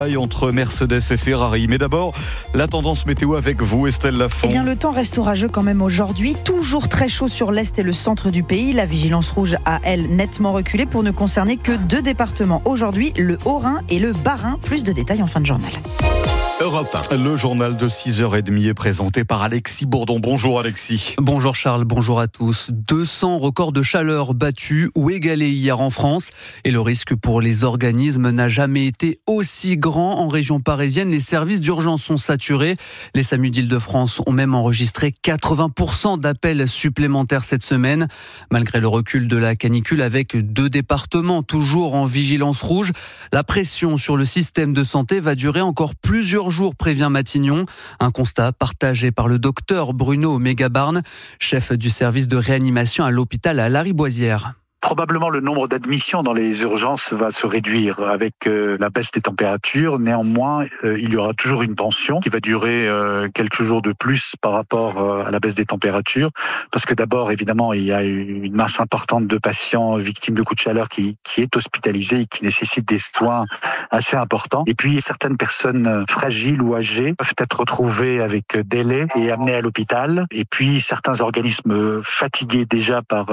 Entre Mercedes et Ferrari. Mais d'abord, la tendance météo avec vous, Estelle Lafont. Eh bien, le temps reste orageux quand même aujourd'hui. Toujours très chaud sur l'est et le centre du pays. La vigilance rouge a, elle, nettement reculé pour ne concerner que 2 départements. Aujourd'hui, le Haut-Rhin et le Bas-Rhin. Plus de détails en fin de journal. Europe 1. Le journal de 6h30 est présenté par Alexis Bourdon. Bonjour Alexis. Bonjour Charles, bonjour à tous. 200 records de chaleur battus ou égalés hier en France. Et le risque pour les organismes n'a jamais été aussi grand. En région parisienne, les services d'urgence sont saturés. Les SAMU d'Île-de-France ont même enregistré 80% d'appels supplémentaires cette semaine. Malgré le recul de la canicule avec 2 départements toujours en vigilance rouge, la pression sur le système de santé va durer encore plusieurs jours, prévient Matignon. Un constat partagé par le docteur Bruno Mégabarne, chef du service de réanimation à l'hôpital à Lariboisière. Probablement le nombre d'admissions dans les urgences va se réduire avec la baisse des températures. Néanmoins, il y aura toujours une tension qui va durer quelques jours de plus par rapport à la baisse des températures. Parce que d'abord, évidemment, il y a une masse importante de patients victimes de coups de chaleur qui est hospitalisée et qui nécessite des soins assez importants. Et puis, certaines personnes fragiles ou âgées peuvent être retrouvées avec délai et amenées à l'hôpital. Et puis, certains organismes fatigués déjà par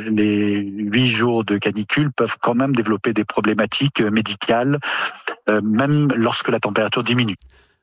les 8 jours de canicule peuvent quand même développer des problématiques médicales, même lorsque la température diminue.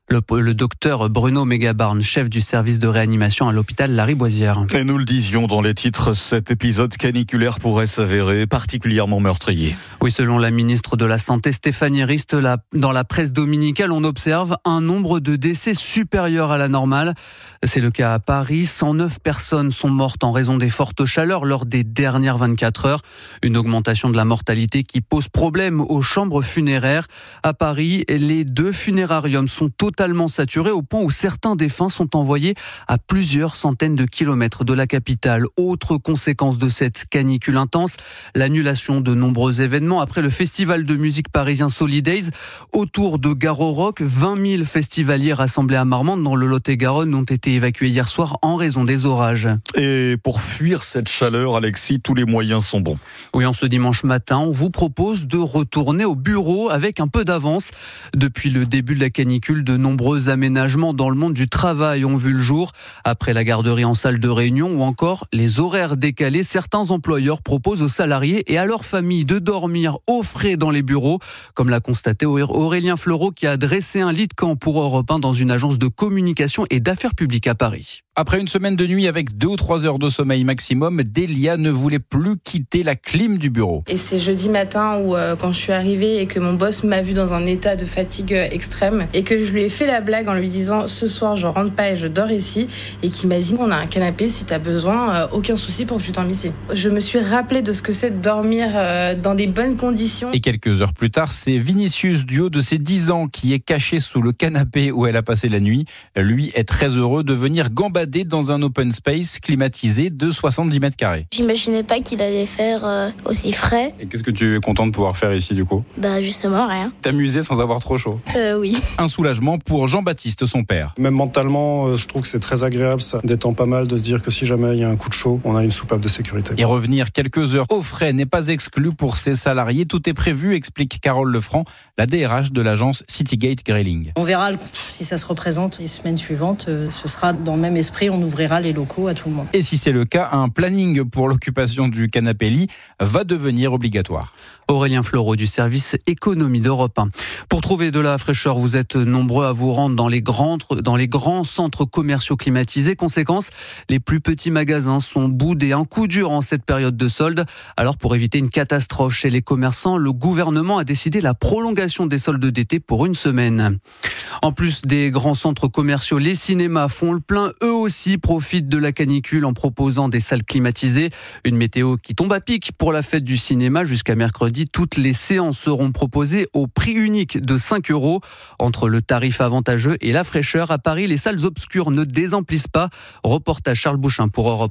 Le docteur Bruno Mégabarne, chef du service de réanimation à l'hôpital Lariboisière. Et nous le disions dans les titres, cet épisode caniculaire pourrait s'avérer particulièrement meurtrier. Oui, selon la ministre de la Santé Stéphanie Rist, dans la presse dominicale, on observe un nombre de décès supérieur à la normale. C'est le cas à Paris. 109 personnes sont mortes en raison des fortes chaleurs lors des dernières 24 heures. Une augmentation de la mortalité qui pose problème aux chambres funéraires. À Paris, les 2 funérariums sont totalement saturés au point où certains défunts sont envoyés à plusieurs centaines de kilomètres de la capitale. Autre conséquence de cette canicule intense, l'annulation de nombreux événements après le festival de musique parisien Solidays. Autour de Garo Rock, 20 000 festivaliers rassemblés à Marmande dans le Lot-et-Garonne ont été évacués hier soir en raison des orages. Et pour fuir cette chaleur, Alexis, tous les moyens sont bons. Oui, en ce dimanche matin, on vous propose de retourner au bureau avec un peu d'avance. Depuis le début de la canicule, de nombreux aménagements dans le monde du travail ont vu le jour. Après la garderie en salle de réunion ou encore les horaires décalés, certains employeurs proposent aux salariés et à leurs familles de dormir au frais dans les bureaux, comme l'a constaté Aurélien Fleureau qui a dressé un lit de camp pour Europe 1 dans une agence de communication et d'affaires publiques à Paris. Après une semaine de nuit avec 2 ou 3 heures de sommeil maximum, Delia ne voulait plus quitter la clim du bureau. Et c'est jeudi matin où quand je suis arrivée et que mon boss m'a vue dans un état de fatigue extrême et que je lui ai fait la blague en lui disant ce soir je rentre pas et je dors ici, et qui m'a dit on a un canapé si t'as besoin, aucun souci pour que tu dormes ici. Je me suis rappelé de ce que c'est de dormir dans des bonnes conditions. Et quelques heures plus tard, c'est Vinicius, du haut de ses 10 ans, qui est caché sous le canapé où elle a passé la nuit. Lui est très heureux de venir gambader dans un open space climatisé de 70 mètres carrés. J'imaginais pas qu'il allait faire aussi frais. Et qu'est-ce que tu es content de pouvoir faire ici du coup ? Bah justement rien. T'amuser sans avoir trop chaud ? Oui. Un soulagement pour Jean-Baptiste, son père. Même mentalement, je trouve que c'est très agréable, ça détend pas mal de se dire que si jamais il y a un coup de chaud, on a une soupape de sécurité. Et revenir quelques heures au frais n'est pas exclu pour ses salariés. Tout est prévu, explique Carole Lefranc, la DRH de l'agence Citygate Grayling. On verra si ça se représente les semaines suivantes. Ce sera dans le même esprit. On ouvrira les locaux à tout le monde. Et si c'est le cas, un planning pour l'occupation du canapé-lit va devenir obligatoire. Aurélien Fleureau du service économie d'Europe 1. Pour trouver de la fraîcheur, vous êtes nombreux à vous rendre dans les grands centres commerciaux climatisés. Conséquence, les plus petits magasins sont boudés. Un coup dur en cette période de soldes. Alors pour éviter une catastrophe chez les commerçants, le gouvernement a décidé la prolongation des soldes d'été pour 1 semaine. En plus des grands centres commerciaux, les cinémas font le plein. Eux aussi profitent de la canicule en proposant des salles climatisées. Une météo qui tombe à pic pour la fête du cinéma. Jusqu'à mercredi, toutes les séances seront proposées au prix unique de 5 €. Entre le tarif avantageux et la fraîcheur, à Paris, les salles obscures ne désemplissent pas. Reportage Charles Bouchin pour Europe 1.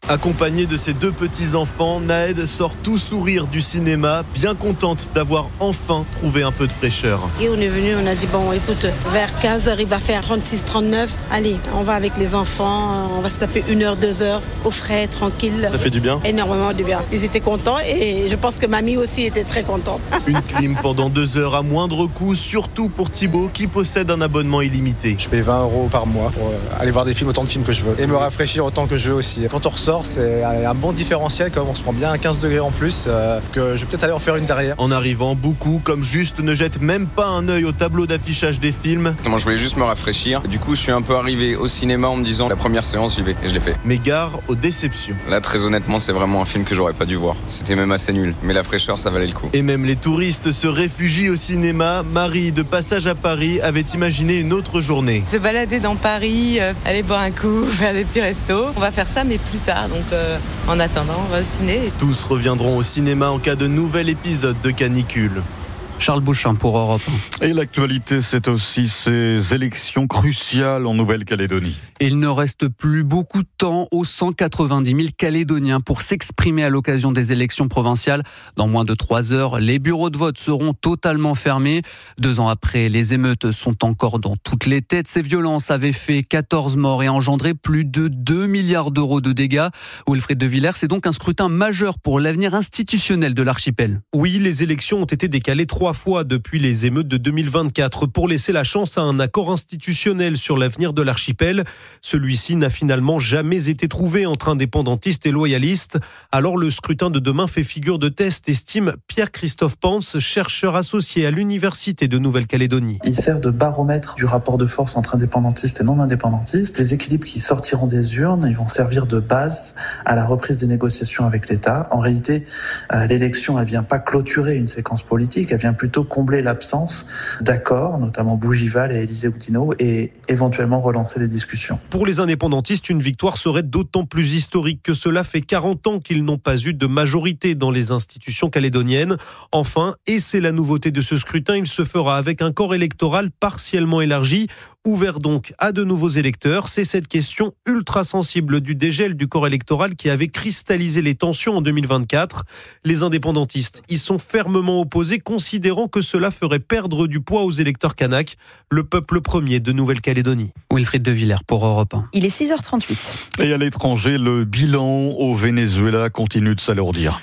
Accompagnée de ses 2 petits-enfants, Naed sort tout sourire du cinéma, bien contente d'avoir enfin trouvé un peu de fraîcheur. Et on est venu, on a dit bon écoute, vers 15h il va faire 36-39, allez on va avec les enfants, on va se taper 1 heure, 2 heures au frais, tranquille. Ça fait du bien ? Énormément du bien. Ils étaient contents et je pense que mamie aussi était très contente. Une clim pendant 2 heures à moindre coût, surtout pour Thibaut qui possède un abonnement illimité. Je paye 20 € par mois pour aller voir des films, autant de films que je veux et me rafraîchir autant que je veux aussi. Quand on ressort, c'est un bon différentiel, comme on se prend bien à 15 degrés en plus, que je vais peut-être aller en faire une derrière. En arrivant, beaucoup, comme Juste, ne jettent même pas un œil au tableau d'affichage des films. Moi, je voulais juste me rafraîchir. Du coup, je suis un peu arrivé au cinéma en me disant la première séance, j'y vais, et je l'ai fait. Mais gare aux déceptions. Là, très honnêtement, c'est vraiment un film que j'aurais pas dû voir. C'était même assez nul, mais la fraîcheur, ça valait le coup. Et même les touristes se réfugient au cinéma. Marie, de passage à Paris, avait imaginé une autre journée. Se balader dans Paris, aller boire un coup, faire des petits restos. On va faire ça, mais plus tard. Donc, en attendant, on va au ciné. Tous reviendront au cinéma en cas de nouvel épisode de canicule. Charles Bouchin pour Europe 1. Et l'actualité, c'est aussi ces élections cruciales en Nouvelle-Calédonie. Il ne reste plus beaucoup de temps aux 190 000 Calédoniens pour s'exprimer à l'occasion des élections provinciales. Dans moins de 3 heures, les bureaux de vote seront totalement fermés. 2 ans après, les émeutes sont encore dans toutes les têtes. Ces violences avaient fait 14 morts et engendré plus de 2 milliards d'euros de dégâts. Wilfried de Villers, c'est donc un scrutin majeur pour l'avenir institutionnel de l'archipel. Oui, les élections ont été décalées 3 fois depuis les émeutes de 2024 pour laisser la chance à un accord institutionnel sur l'avenir de l'archipel. Celui-ci n'a finalement jamais été trouvé entre indépendantistes et loyalistes. Alors le scrutin de demain fait figure de test, estime Pierre-Christophe Pence, chercheur associé à l'Université de Nouvelle-Calédonie. Il sert de baromètre du rapport de force entre indépendantistes et non indépendantistes. Les équilibres qui sortiront des urnes, ils vont servir de base à la reprise des négociations avec l'État. En réalité, l'élection, elle vient pas clôturer une séquence politique, elle vient plutôt combler l'absence d'accords, notamment Bougival et Élisée Oudinot, et éventuellement relancer les discussions. Pour les indépendantistes, une victoire serait d'autant plus historique que cela fait 40 ans qu'ils n'ont pas eu de majorité dans les institutions calédoniennes. Enfin, et c'est la nouveauté de ce scrutin, il se fera avec un corps électoral partiellement élargi, ouvert donc à de nouveaux électeurs. C'est cette question ultra sensible du dégel du corps électoral qui avait cristallisé les tensions en 2024. Les indépendantistes y sont fermement opposés, considérant que cela ferait perdre du poids aux électeurs kanaks, le peuple premier de Nouvelle-Calédonie. Wilfried de Villers pour Europe 1. Il est 6h38. Et à l'étranger, le bilan au Venezuela continue de s'alourdir.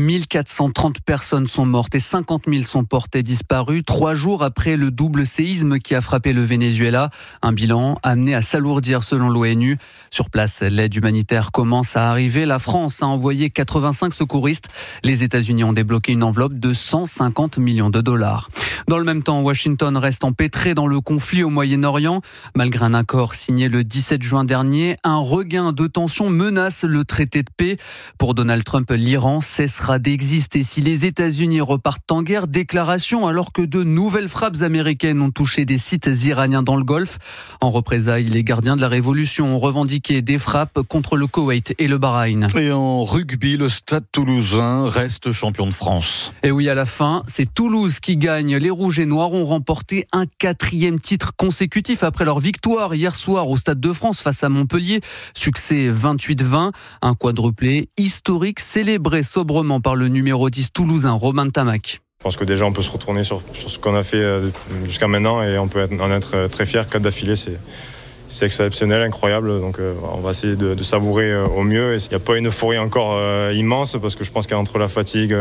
1430 personnes sont mortes et 50 000 sont portées disparues 3 jours après le double séisme qui a frappé le Venezuela. Un bilan amené à s'alourdir selon l'ONU. Sur place, l'aide humanitaire commence à arriver. La France a envoyé 85 secouristes. Les États-Unis ont débloqué une enveloppe de 150 millions de dollars. Dans le même temps, Washington reste empêtré dans le conflit au Moyen-Orient. Malgré un accord signé le 17 juin dernier, un regain de tension menace le traité de paix. Pour Donald Trump, l'Iran cessera d'exister si les États-Unis repartent en guerre. Déclaration alors que de nouvelles frappes américaines ont touché des sites iraniens dans le Golfe. En représailles, les gardiens de la révolution ont revendiqué des frappes contre le Koweït et le Bahreïn. Et en rugby, le Stade Toulousain reste champion de France. Et oui, à la fin, c'est Toulouse qui gagne. Les Rouges et Noirs ont remporté un 4e titre consécutif après leur victoire hier soir au Stade de France face à Montpellier. Succès 28-20, un quadruplé historique célébré sobrement par le numéro 10 toulousain Romain Tamac. Je pense que déjà on peut se retourner sur ce qu'on a fait jusqu'à maintenant et on peut en être très fiers. 4 d'affilée, c'est exceptionnel, incroyable. Donc on va essayer de savourer au mieux. Il n'y a pas une euphorie encore immense parce que je pense qu'entre la fatigue,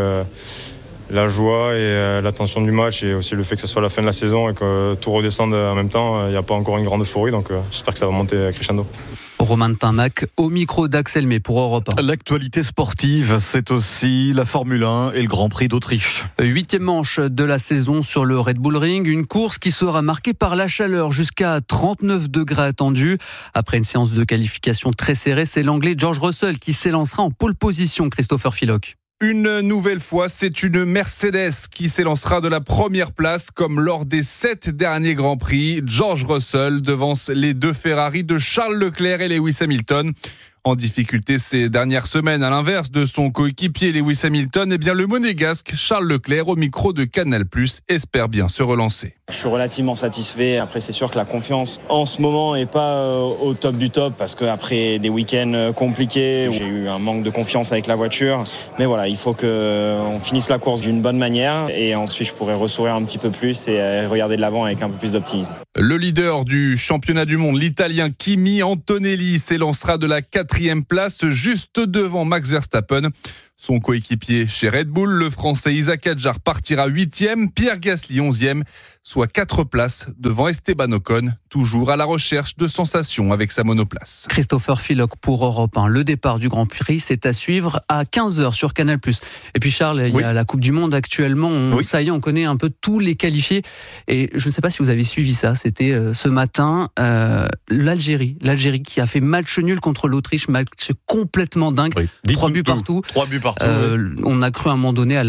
la joie et la tension du match et aussi le fait que ce soit la fin de la saison et que tout redescende en même temps, il n'y a pas encore une grande euphorie. Donc j'espère que ça va monter crescendo. Romain Tamac au micro d'Axel May pour Europe 1. L'actualité sportive, c'est aussi la Formule 1 et le Grand Prix d'Autriche. 8e manche de la saison sur le Red Bull Ring. Une course qui sera marquée par la chaleur jusqu'à 39 degrés attendus. Après une séance de qualification très serrée, c'est l'Anglais George Russell qui s'élancera en pole position, Christopher Philock. Une nouvelle fois, c'est une Mercedes qui s'élancera de la première place comme lors des 7 derniers Grands Prix. George Russell devance les 2 Ferrari de Charles Leclerc et Lewis Hamilton. En difficulté ces dernières semaines, à l'inverse de son coéquipier Lewis Hamilton, le monégasque Charles Leclerc, au micro de Canal+, espère bien se relancer. Je suis relativement satisfait. Après, c'est sûr que la confiance en ce moment n'est pas au top du top parce qu'après des week-ends compliqués, j'ai eu un manque de confiance avec la voiture. Mais voilà, il faut qu'on finisse la course d'une bonne manière et ensuite je pourrai ressourire un petit peu plus et regarder de l'avant avec un peu plus d'optimisme. Le leader du championnat du monde, l'Italien Kimi Antonelli, s'élancera de la 4e place juste devant Max Verstappen. Son coéquipier chez Red Bull, le Français Isaac Hadjar, partira 8e, Pierre Gasly 11e, soit 4 places devant Esteban Ocon, toujours à la recherche de sensations avec sa monoplace. Christopher Philock pour Europe 1. Le départ du Grand Prix, c'est à suivre à 15h sur Canal+. Et puis Charles, il y a la Coupe du Monde actuellement. Ça y est, on connaît un peu tous les qualifiés. Et je ne sais pas si vous avez suivi ça. C'était ce matin, l'Algérie qui a fait match nul contre l'Autriche, match complètement dingue. 3 buts partout. 3 buts partout. On a cru à un moment donné à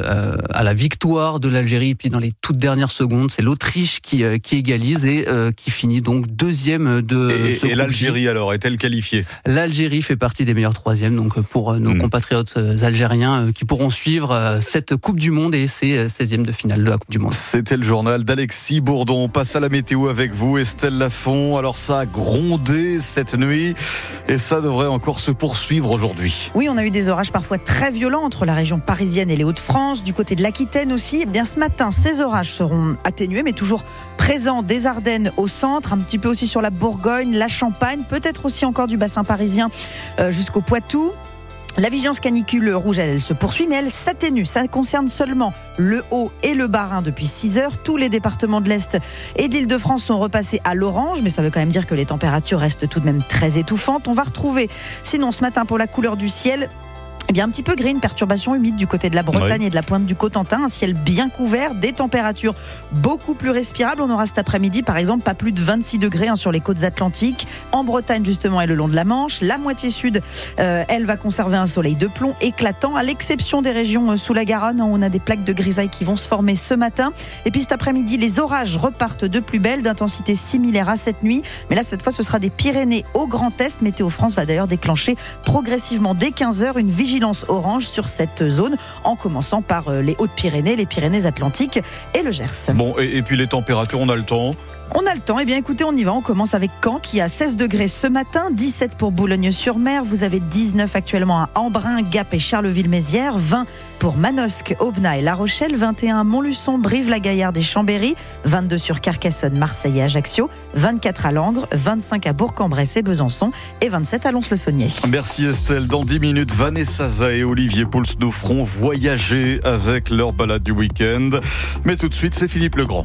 la victoire de l'Algérie. Puis dans les toutes dernières secondes, c'est l'Autriche qui égalise et qui finit donc 2e de ce groupe. Et l'Algérie alors, est-elle qualifiée ? L'Algérie fait partie des meilleurs 3e, donc pour nos compatriotes algériens qui pourront suivre cette Coupe du Monde et ces 16e de finale de la Coupe du Monde. C'était le journal d'Alexis Bourdon. On passe à la météo avec vous, Estelle Lafont. Alors ça a grondé cette nuit et ça devrait encore se poursuivre aujourd'hui. Oui, on a eu des orages parfois très violents entre la région parisienne et les Hauts-de-France, du côté de l'Aquitaine aussi. Eh bien, ce matin, ces orages seront atténués, mais toujours présents des Ardennes au centre, un petit peu aussi sur la Bourgogne, la Champagne, peut-être aussi encore du bassin parisien jusqu'au Poitou. La vigilance canicule rouge, elle se poursuit, mais elle s'atténue. Ça concerne seulement le Haut et le Bas-Rhin depuis 6 heures. Tous les départements de l'Est et de l'Île-de-France sont repassés à l'orange, mais ça veut quand même dire que les températures restent tout de même très étouffantes. On va retrouver, sinon ce matin pour la couleur du ciel, un petit peu gris, une perturbation humide du côté de la Bretagne et de la pointe du Cotentin, un ciel bien couvert, des températures beaucoup plus respirables. On aura cet après-midi, par exemple, pas plus de 26 degrés sur les côtes atlantiques, en Bretagne justement et le long de la Manche. La moitié sud, elle va conserver un soleil de plomb éclatant, à l'exception des régions sous la Garonne, où on a des plaques de grisaille qui vont se former ce matin. Et puis cet après-midi, les orages repartent de plus belle, d'intensité similaire à cette nuit. Mais là, cette fois, ce sera des Pyrénées au Grand Est. Météo France va d'ailleurs déclencher progressivement dès 15h une vigilance orange sur cette zone, en commençant par les Hautes-Pyrénées, les Pyrénées-Atlantiques et le Gers. Bon, et puis les températures, on a le temps. On a le temps. Eh bien, écoutez, on y va. On commence avec Caen, qui a 16 degrés ce matin, 17 pour Boulogne-sur-Mer. Vous avez 19 actuellement à Embrun, Gap et Charleville-Mézières, 20 pour Manosque, Aubenas et La Rochelle, 21 à Montluçon, Brive-la-Gaillarde et Chambéry, 22 sur Carcassonne, Marseille et Ajaccio, 24 à Langres, 25 à Bourg-en-Bresse et Besançon et 27 à Lons-le-Saunier. Merci Estelle. Dans 10 minutes, Vanessa Zah et Olivier Pouls nous feront voyager avec leur balade du week-end. Mais tout de suite, c'est Philippe Legrand.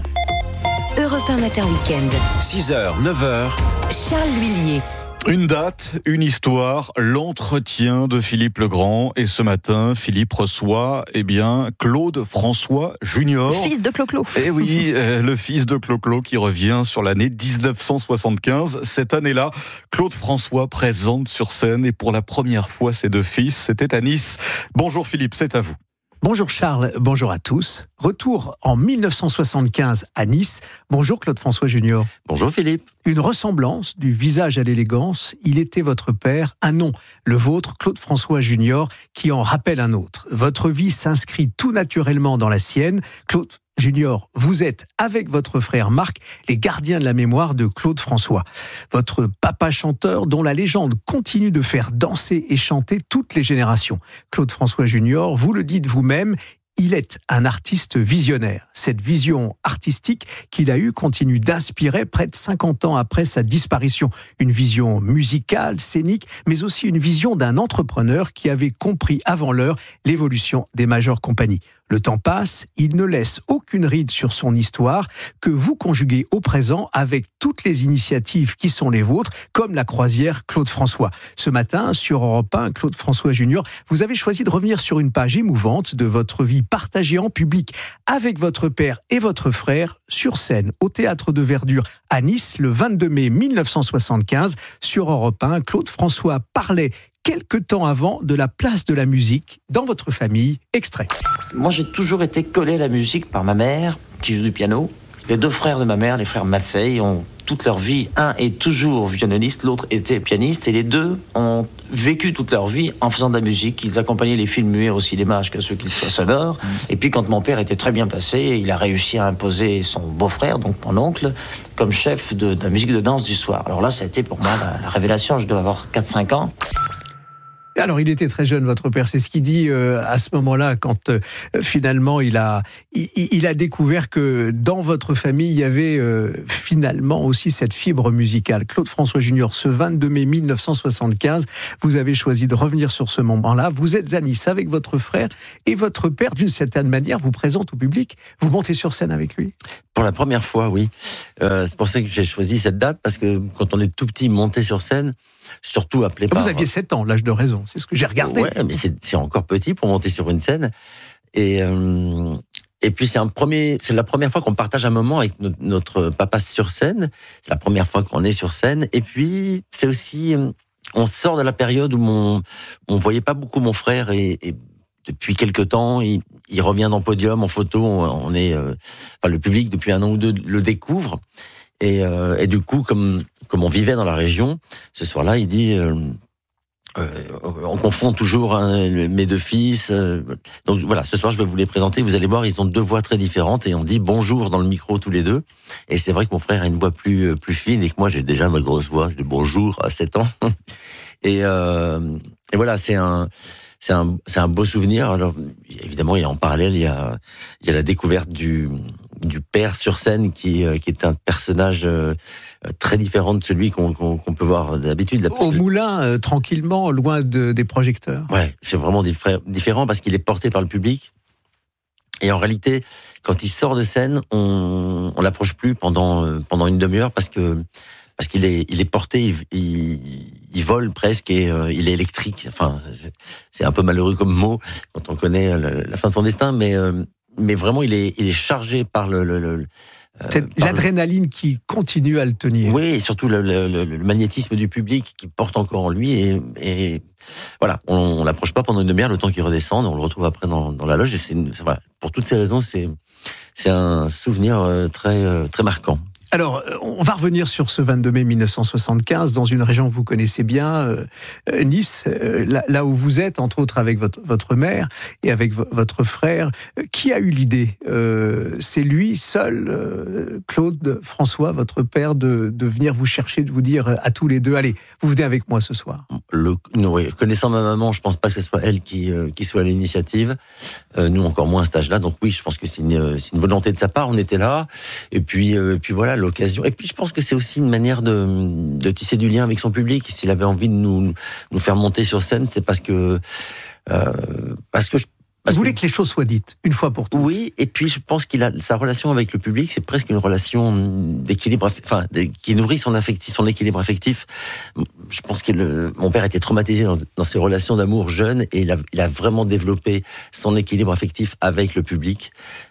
Europe 1 Matin Week-end. 6h, 9h. Charles L'Huillier. Une date, une histoire, l'entretien de Philippe Legrand. Et ce matin, Philippe reçoit, Claude François Junior. Fils de Clo-Clo. Eh oui, le fils de Clo-Clo qui revient sur l'année 1975. Cette année-là, Claude François présente sur scène et pour la première fois ses 2 fils. C'était à Nice. Bonjour Philippe, c'est à vous. Bonjour Charles, bonjour à tous. Retour en 1975 à Nice. Bonjour Claude François Junior. Bonjour Philippe. Une ressemblance du visage à l'élégance. Il était votre père, un nom, le vôtre, Claude François Junior, qui en rappelle un autre. Votre vie s'inscrit tout naturellement dans la sienne. Claude Junior, vous êtes, avec votre frère Marc, les gardiens de la mémoire de Claude François. Votre papa chanteur dont la légende continue de faire danser et chanter toutes les générations. Claude François Junior, vous le dites vous-même, il est un artiste visionnaire. Cette vision artistique qu'il a eue continue d'inspirer près de 50 ans après sa disparition. Une vision musicale, scénique, mais aussi une vision d'un entrepreneur qui avait compris avant l'heure l'évolution des majeures compagnies. Le temps passe, il ne laisse aucune ride sur son histoire que vous conjuguez au présent avec toutes les initiatives qui sont les vôtres, comme la croisière Claude François. Ce matin, sur Europe 1, Claude François Junior, vous avez choisi de revenir sur une page émouvante de votre vie partagée en public avec votre père et votre frère sur scène au Théâtre de Verdure à Nice le 22 mai 1975. Sur Europe 1, Claude François parlait quelque temps avant de la place de la musique dans votre famille. Extrait. Moi, j'ai toujours été collé à la musique par ma mère, qui joue du piano. Les 2 frères de ma mère, les frères Matsei, ont toute leur vie. Un est toujours violoniste, l'autre était pianiste, et les deux ont vécu toute leur vie en faisant de la musique. Ils accompagnaient les films muets au cinéma jusqu'à ce qu'ils soient sonores. Et puis quand mon père était très bien placé, il a réussi à imposer son beau-frère, donc mon oncle, comme chef de la musique de danse du soir. Alors là, ça a été pour moi la révélation. Je dois avoir 4-5 ans. Alors, il était très jeune, votre père. C'est ce qu'il dit à ce moment-là, quand finalement il a découvert que dans votre famille, il y avait finalement aussi cette fibre musicale. Claude François Junior, ce 22 mai 1975, vous avez choisi de revenir sur ce moment-là. Vous êtes à Nice avec votre frère et votre père, d'une certaine manière, vous présente au public. Vous montez sur scène avec lui ? Pour la première fois, oui. C'est pour ça que j'ai choisi cette date, parce que quand on est tout petit, monter sur scène, surtout appelé par... Vous aviez 7 ans, l'âge de raison, c'est ce que j'ai regardé. Ouais, mais c'est encore petit pour monter sur une scène. Et puis c'est la première fois qu'on partage un moment avec notre papa sur scène. C'est la première fois qu'on est sur scène. Et puis c'est aussi, on sort de la période où on voyait pas beaucoup mon frère et depuis quelque temps, il revient dans Podium en photo. Le public depuis un an ou deux le découvre. Et du coup, comme on vivait dans la région, ce soir-là, il dit, on confond toujours mes deux fils. Donc voilà, ce soir, je vais vous les présenter. Vous allez voir, ils ont deux voix très différentes et on dit bonjour dans le micro tous les deux. Et c'est vrai que mon frère a une voix plus fine et que moi, j'ai déjà ma grosse voix. Je dis bonjour à 7 ans. Et voilà, c'est un beau souvenir. Alors évidemment, en parallèle, il y a la découverte du père sur scène qui est un personnage très différent de celui qu'on peut voir d'habitude. Au moulin, tranquillement, loin des projecteurs. Ouais, c'est vraiment différent parce qu'il est porté par le public. Et en réalité, quand il sort de scène, on l'approche plus pendant une demi-heure parce qu'il est porté, il vole presque et il est électrique. Enfin, c'est un peu malheureux comme mot quand on connaît la fin de son destin, mais vraiment il est chargé par l'adrénaline qui continue à le tenir. Oui, et surtout le magnétisme du public qui porte encore en lui et voilà, on l'approche pas pendant une demi-heure, le temps qu'il redescende, on le retrouve après dans la loge et voilà, pour toutes ces raisons, c'est un souvenir très très marquant. Alors, on va revenir sur ce 22 mai 1975, dans une région que vous connaissez bien, Nice, là où vous êtes, entre autres avec votre mère et avec votre frère. Qui a eu l'idée ? C'est lui seul, Claude François, votre père, de venir vous chercher, de vous dire à tous les deux, allez, vous venez avec moi ce soir. Oui, connaissant ma maman, je pense pas que ce soit elle qui soit à l'initiative. Nous, encore moins à cet âge-là. Donc oui, je pense que c'est une volonté de sa part. On était là. Et puis voilà, l'occasion. Et puis je pense que c'est aussi une manière de tisser du lien avec son public. S'il avait envie de nous faire monter sur scène, c'est parce que vous voulez que les choses soient dites, une fois pour toutes. Oui, et puis je pense qu'il a sa relation avec le public, c'est presque une relation d'équilibre, qui nourrit son équilibre affectif. Je pense que mon père était traumatisé dans ses relations d'amour jeune, et il a vraiment développé son équilibre affectif avec le public,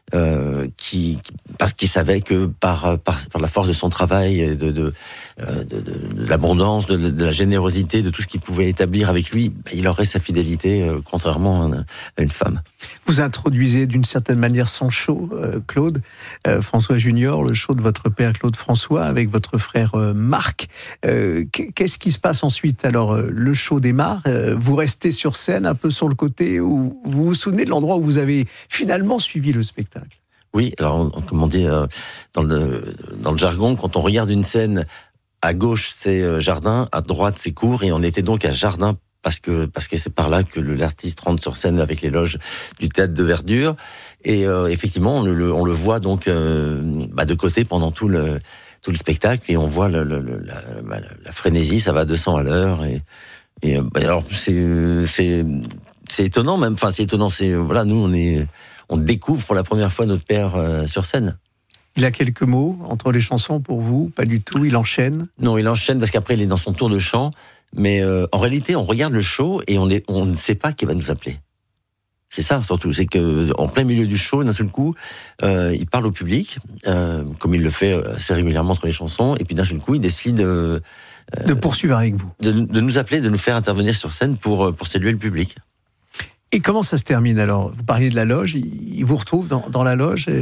parce qu'il savait que par la force de son travail, de l'abondance, de la générosité, de tout ce qu'il pouvait établir avec lui, il aurait sa fidélité, contrairement à une femme. Vous introduisez d'une certaine manière son show, Claude François Junior, le show de votre père Claude François avec votre frère Marc. Qu'est-ce qui se passe ensuite ? Alors, le show démarre, vous restez sur scène, un peu sur le côté, ou vous vous souvenez de l'endroit où vous avez finalement suivi le spectacle ? Oui, alors comme on dit dans le jargon, quand on regarde une scène, à gauche c'est jardin, à droite c'est cour, et on était donc à jardin parce que c'est par là que l'artiste rentre sur scène avec les loges du théâtre de Verdure, et effectivement on le voit donc de côté pendant tout le spectacle, et on voit la frénésie, ça va à 200 à l'heure, et alors c'est étonnant même, enfin c'est étonnant, voilà, nous on découvre pour la première fois notre père sur scène. Il a quelques mots entre les chansons pour vous ? Pas du tout, il enchaîne ? Non, il enchaîne parce qu'après il est dans son tour de chant, mais en réalité on regarde le show et on ne sait pas qui va nous appeler. C'est ça surtout, c'est qu'en plein milieu du show, d'un seul coup, il parle au public, comme il le fait assez régulièrement entre les chansons, et puis d'un seul coup il décide de poursuivre avec vous, de nous appeler, de nous faire intervenir sur scène pour séduire le public. Et comment ça se termine alors ? Vous parliez de la loge, il vous retrouve dans la loge, et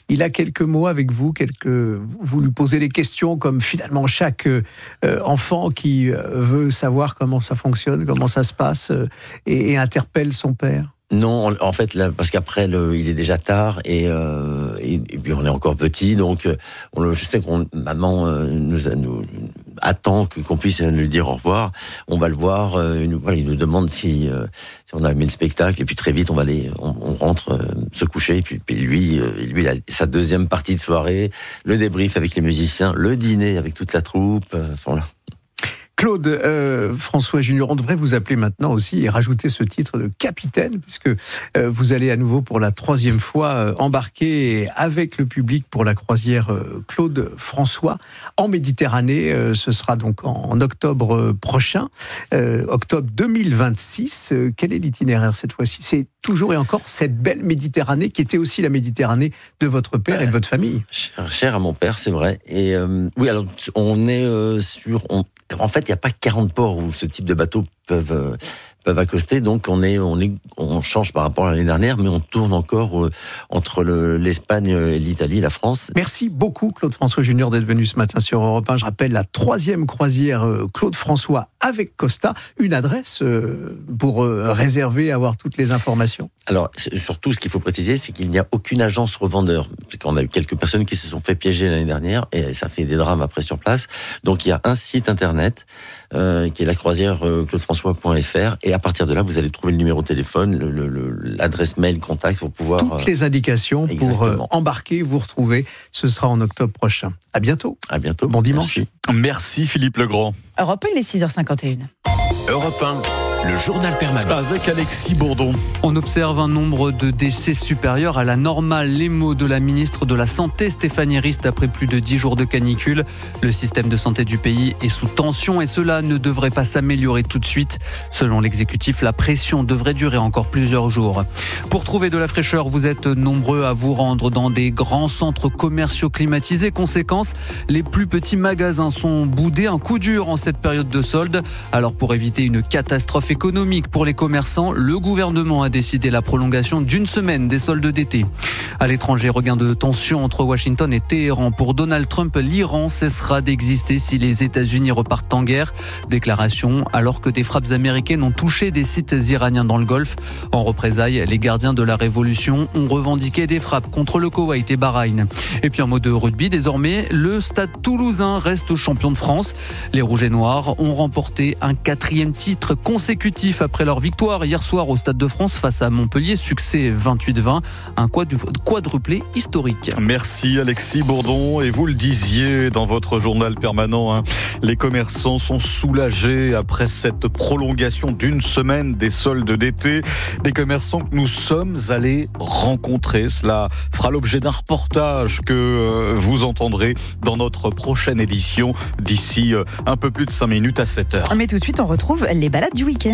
Il a quelques mots avec vous, vous lui posez des questions comme finalement chaque enfant qui veut savoir comment ça fonctionne, comment ça se passe et interpelle son père. Non, en fait, là, parce qu'après, il est déjà tard et puis on est encore petit, donc je sais que maman nous attend qu'on puisse lui dire au revoir. On va le voir, il nous demande si on a aimé le spectacle, et puis très vite on rentre se coucher, et puis lui il a sa deuxième partie de soirée, le débrief avec les musiciens, le dîner avec toute la troupe, voilà. Claude François Junior, on devrait vous appeler maintenant aussi et rajouter ce titre de capitaine, puisque vous allez à nouveau pour la 3e fois embarquer avec le public pour la croisière Claude François en Méditerranée. Ce sera donc en octobre prochain, octobre 2026. Quel est l'itinéraire cette fois-ci ? C'est toujours et encore cette belle Méditerranée qui était aussi la Méditerranée de votre père et de votre famille. Cher à mon père, c'est vrai. Et oui, alors on est en fait, il n'y a pas 40 ports où ce type de bateaux peuvent accoster, donc on change par rapport à l'année dernière, mais on tourne encore entre l'Espagne et l'Italie, la France. Merci beaucoup Claude François Junior d'être venu ce matin sur Europe 1. Je rappelle la 3e croisière Claude François avec Costa. Une adresse pour réserver, avoir toutes les informations. Alors surtout, ce qu'il faut préciser, c'est qu'il n'y a aucune agence revendeur. On a eu quelques personnes qui se sont fait piéger l'année dernière et ça fait des drames après sur place. Donc il y a un site internet qui est la croisière claudefrançois.fr, et à partir de là vous allez trouver le numéro de téléphone, l'adresse mail, contact pour pouvoir toutes les indications pour embarquer, vous retrouver. Ce sera en octobre prochain. À bientôt. Bon dimanche. Merci Philippe Legrand. Europe 1, il est 6h51. Europe 1. Le journal permanent. Avec Alexis Bourdon. On observe un nombre de décès supérieur à la normale. Les mots de la ministre de la Santé, Stéphanie Rist, après plus de 10 jours de canicule. Le système de santé du pays est sous tension et cela ne devrait pas s'améliorer tout de suite. Selon l'exécutif, la pression devrait durer encore plusieurs jours. Pour trouver de la fraîcheur, vous êtes nombreux à vous rendre dans des grands centres commerciaux climatisés. Conséquence, les plus petits magasins sont boudés. Un coup dur en cette période de solde. Alors pour éviter une catastrophe économique pour les commerçants, le gouvernement a décidé la prolongation d'1 semaine des soldes d'été. À l'étranger, regain de tension entre Washington et Téhéran. Pour Donald Trump, l'Iran cessera d'exister si les États-Unis repartent en guerre. Déclaration alors que des frappes américaines ont touché des sites iraniens dans le Golfe. En représailles, les gardiens de la révolution ont revendiqué des frappes contre le Koweït et Bahreïn. Et puis en mode rugby, désormais, le Stade Toulousain reste champion de France. Les Rouges et Noirs ont remporté un 4e titre consécutif après leur victoire hier soir au Stade de France face à Montpellier, succès 28-20, un quadruplé historique. Merci Alexis Bourdon, et vous le disiez dans votre journal permanent, les commerçants sont soulagés après cette prolongation d'1 semaine des soldes d'été. Des commerçants que nous sommes allés rencontrer. Cela fera l'objet d'un reportage que vous entendrez dans notre prochaine édition d'ici un peu plus de 5 minutes à 7h. Mais tout de suite, on retrouve les balades du week-end.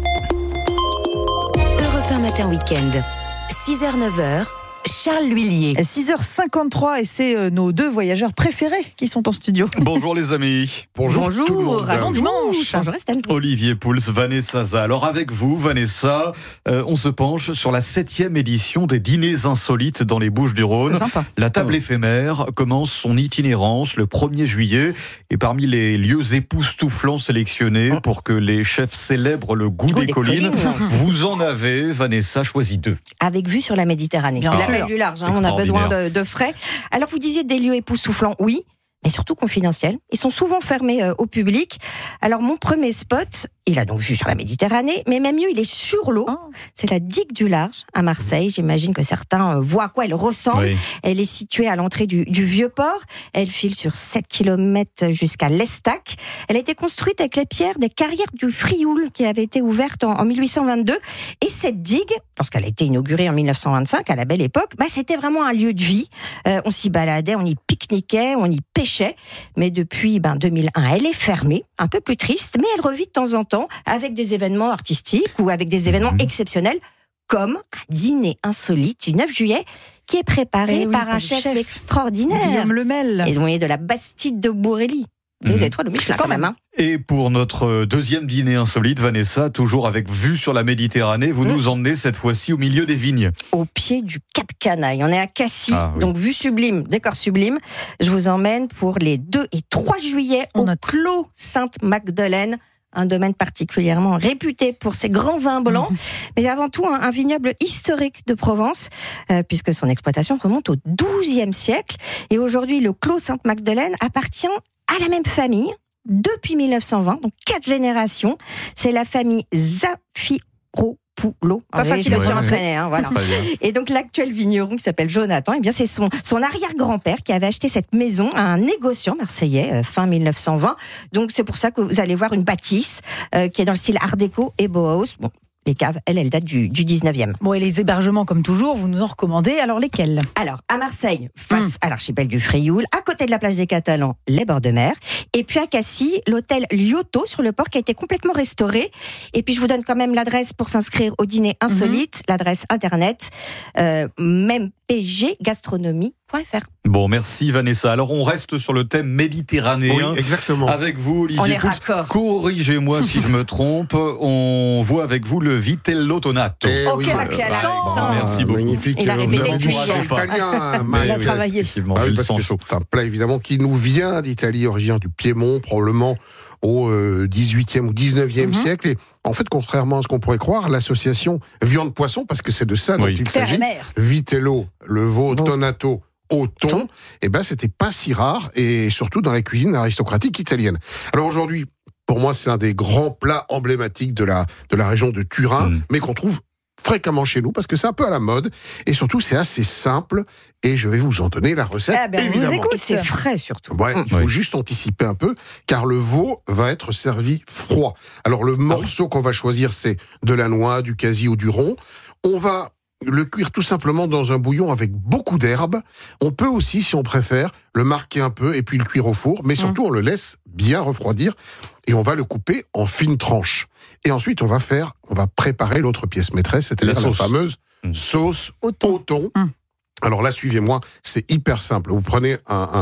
Europe 1 Matin Week-end, 6h-9h. Charles L'Huillier. 6h53 et c'est nos 2 voyageurs préférés qui sont en studio. Bonjour les amis. Bonjour tout le monde. Bon dimanche. Bonjour Estelle. Olivier Pouls, Vanessa Za. Alors avec vous, Vanessa, on se penche sur la 7e édition des dîners insolites dans les Bouches-du-Rhône. La table éphémère commence son itinérance le 1er juillet, et parmi les lieux époustouflants sélectionnés pour que les chefs célèbrent le goût des collines, vous en avez, Vanessa, choisi 2. Avec vue sur la Méditerranée. Du large, on a besoin de frais. Alors vous disiez des lieux époustouflants, oui, mais surtout confidentiels. Ils sont souvent fermés au public. Alors mon premier spot, il a donc vue sur la Méditerranée, mais même mieux, il est sur l'eau. C'est la digue du Large à Marseille. J'imagine que certains voient à quoi elle ressemble. Oui. Elle est située à l'entrée du Vieux-Port. Elle file sur 7 km jusqu'à l'Estac. Elle a été construite avec les pierres des carrières du Frioul qui avaient été ouvertes en 1822. Et cette digue, lorsqu'elle a été inaugurée en 1925, à la belle époque, c'était vraiment un lieu de vie. On s'y baladait, on y pique-niquait, on y pêchait. Mais depuis 2001, elle est fermée, un peu plus triste, mais elle revit de temps en temps avec des événements artistiques ou avec des événements exceptionnels, comme un dîner insolite du 9 juillet qui est préparé par un chef extraordinaire. Guillaume Lemel. Et de la Bastide de Bourrelly. 2 étoiles au Michelin quand même. Et pour notre deuxième dîner insolite, Vanessa, toujours avec vue sur la Méditerranée, vous nous emmenez cette fois-ci au milieu des vignes. Au pied du Cap Canaille. On est à Cassis, donc vue sublime, décor sublime. Je vous emmène pour les 2 et 3 juillet au Clos Sainte-Magdeleine. Un domaine particulièrement réputé pour ses grands vins blancs, mais avant tout un vignoble historique de Provence, puisque son exploitation remonte au XIIe siècle. Et aujourd'hui, le Clos Sainte-Magdeleine appartient à la même famille depuis 1920, donc 4 générations. C'est la famille Zafiropoulos. Pas facile à entraîner, voilà. Et donc l'actuel vigneron qui s'appelle Jonathan, eh bien c'est son arrière-grand-père qui avait acheté cette maison à un négociant marseillais fin 1920. Donc c'est pour ça que vous allez voir une bâtisse qui est dans le style Art déco et Bauhaus. Bon, les caves, elles datent du 19e. Bon, et les hébergements, comme toujours, vous nous en recommandez. Alors, lesquels ? Alors, à Marseille, face à l'archipel du Frioul, à côté de la plage des Catalans, les bords de mer. Et puis à Cassis, l'hôtel Liotto sur le port qui a été complètement restauré. Et puis, je vous donne quand même l'adresse pour s'inscrire au dîner insolite, l'adresse internet, mempggastronomie.fr. Bon, merci Vanessa. Alors, on reste sur le thème méditerranéen. Oui, exactement. Avec vous, Olivier. On est raccord. Corrigez-moi si je me trompe. On voit avec vous le Vitello Tonato. Ok, quel accent. Merci beaucoup. Magnifique. Il a répété du sang italien. Il a travaillé. Effectivement, j'ai le sang chaud. C'est un plat évidemment qui nous vient d'Italie, originaire du Piémont, probablement au 18e ou 19e siècle. Et en fait, contrairement à ce qu'on pourrait croire, l'association viande-poisson, parce que c'est de ça dont il s'agit, Vitello, le veau, Tonato, au thon, eh ben, c'était pas si rare, et surtout dans la cuisine aristocratique italienne. Alors aujourd'hui, pour moi, c'est un des grands plats emblématiques de la région de Turin, mais qu'on trouve fréquemment chez nous, parce que c'est un peu à la mode, et surtout c'est assez simple, et je vais vous en donner la recette, évidemment. C'est frais surtout. Ouais, il faut juste anticiper un peu, car le veau va être servi froid. Alors le morceau qu'on va choisir, c'est de la noix, du quasi ou du rond. On va le cuire tout simplement dans un bouillon avec beaucoup d'herbes. On peut aussi, si on préfère, le marquer un peu et puis le cuire au four, mais surtout on le laisse bien refroidir et on va le couper en fines tranches. Et ensuite on va préparer l'autre pièce maîtresse, c'est-à-dire la fameuse sauce au thon. Alors là, suivez-moi, c'est hyper simple. Vous prenez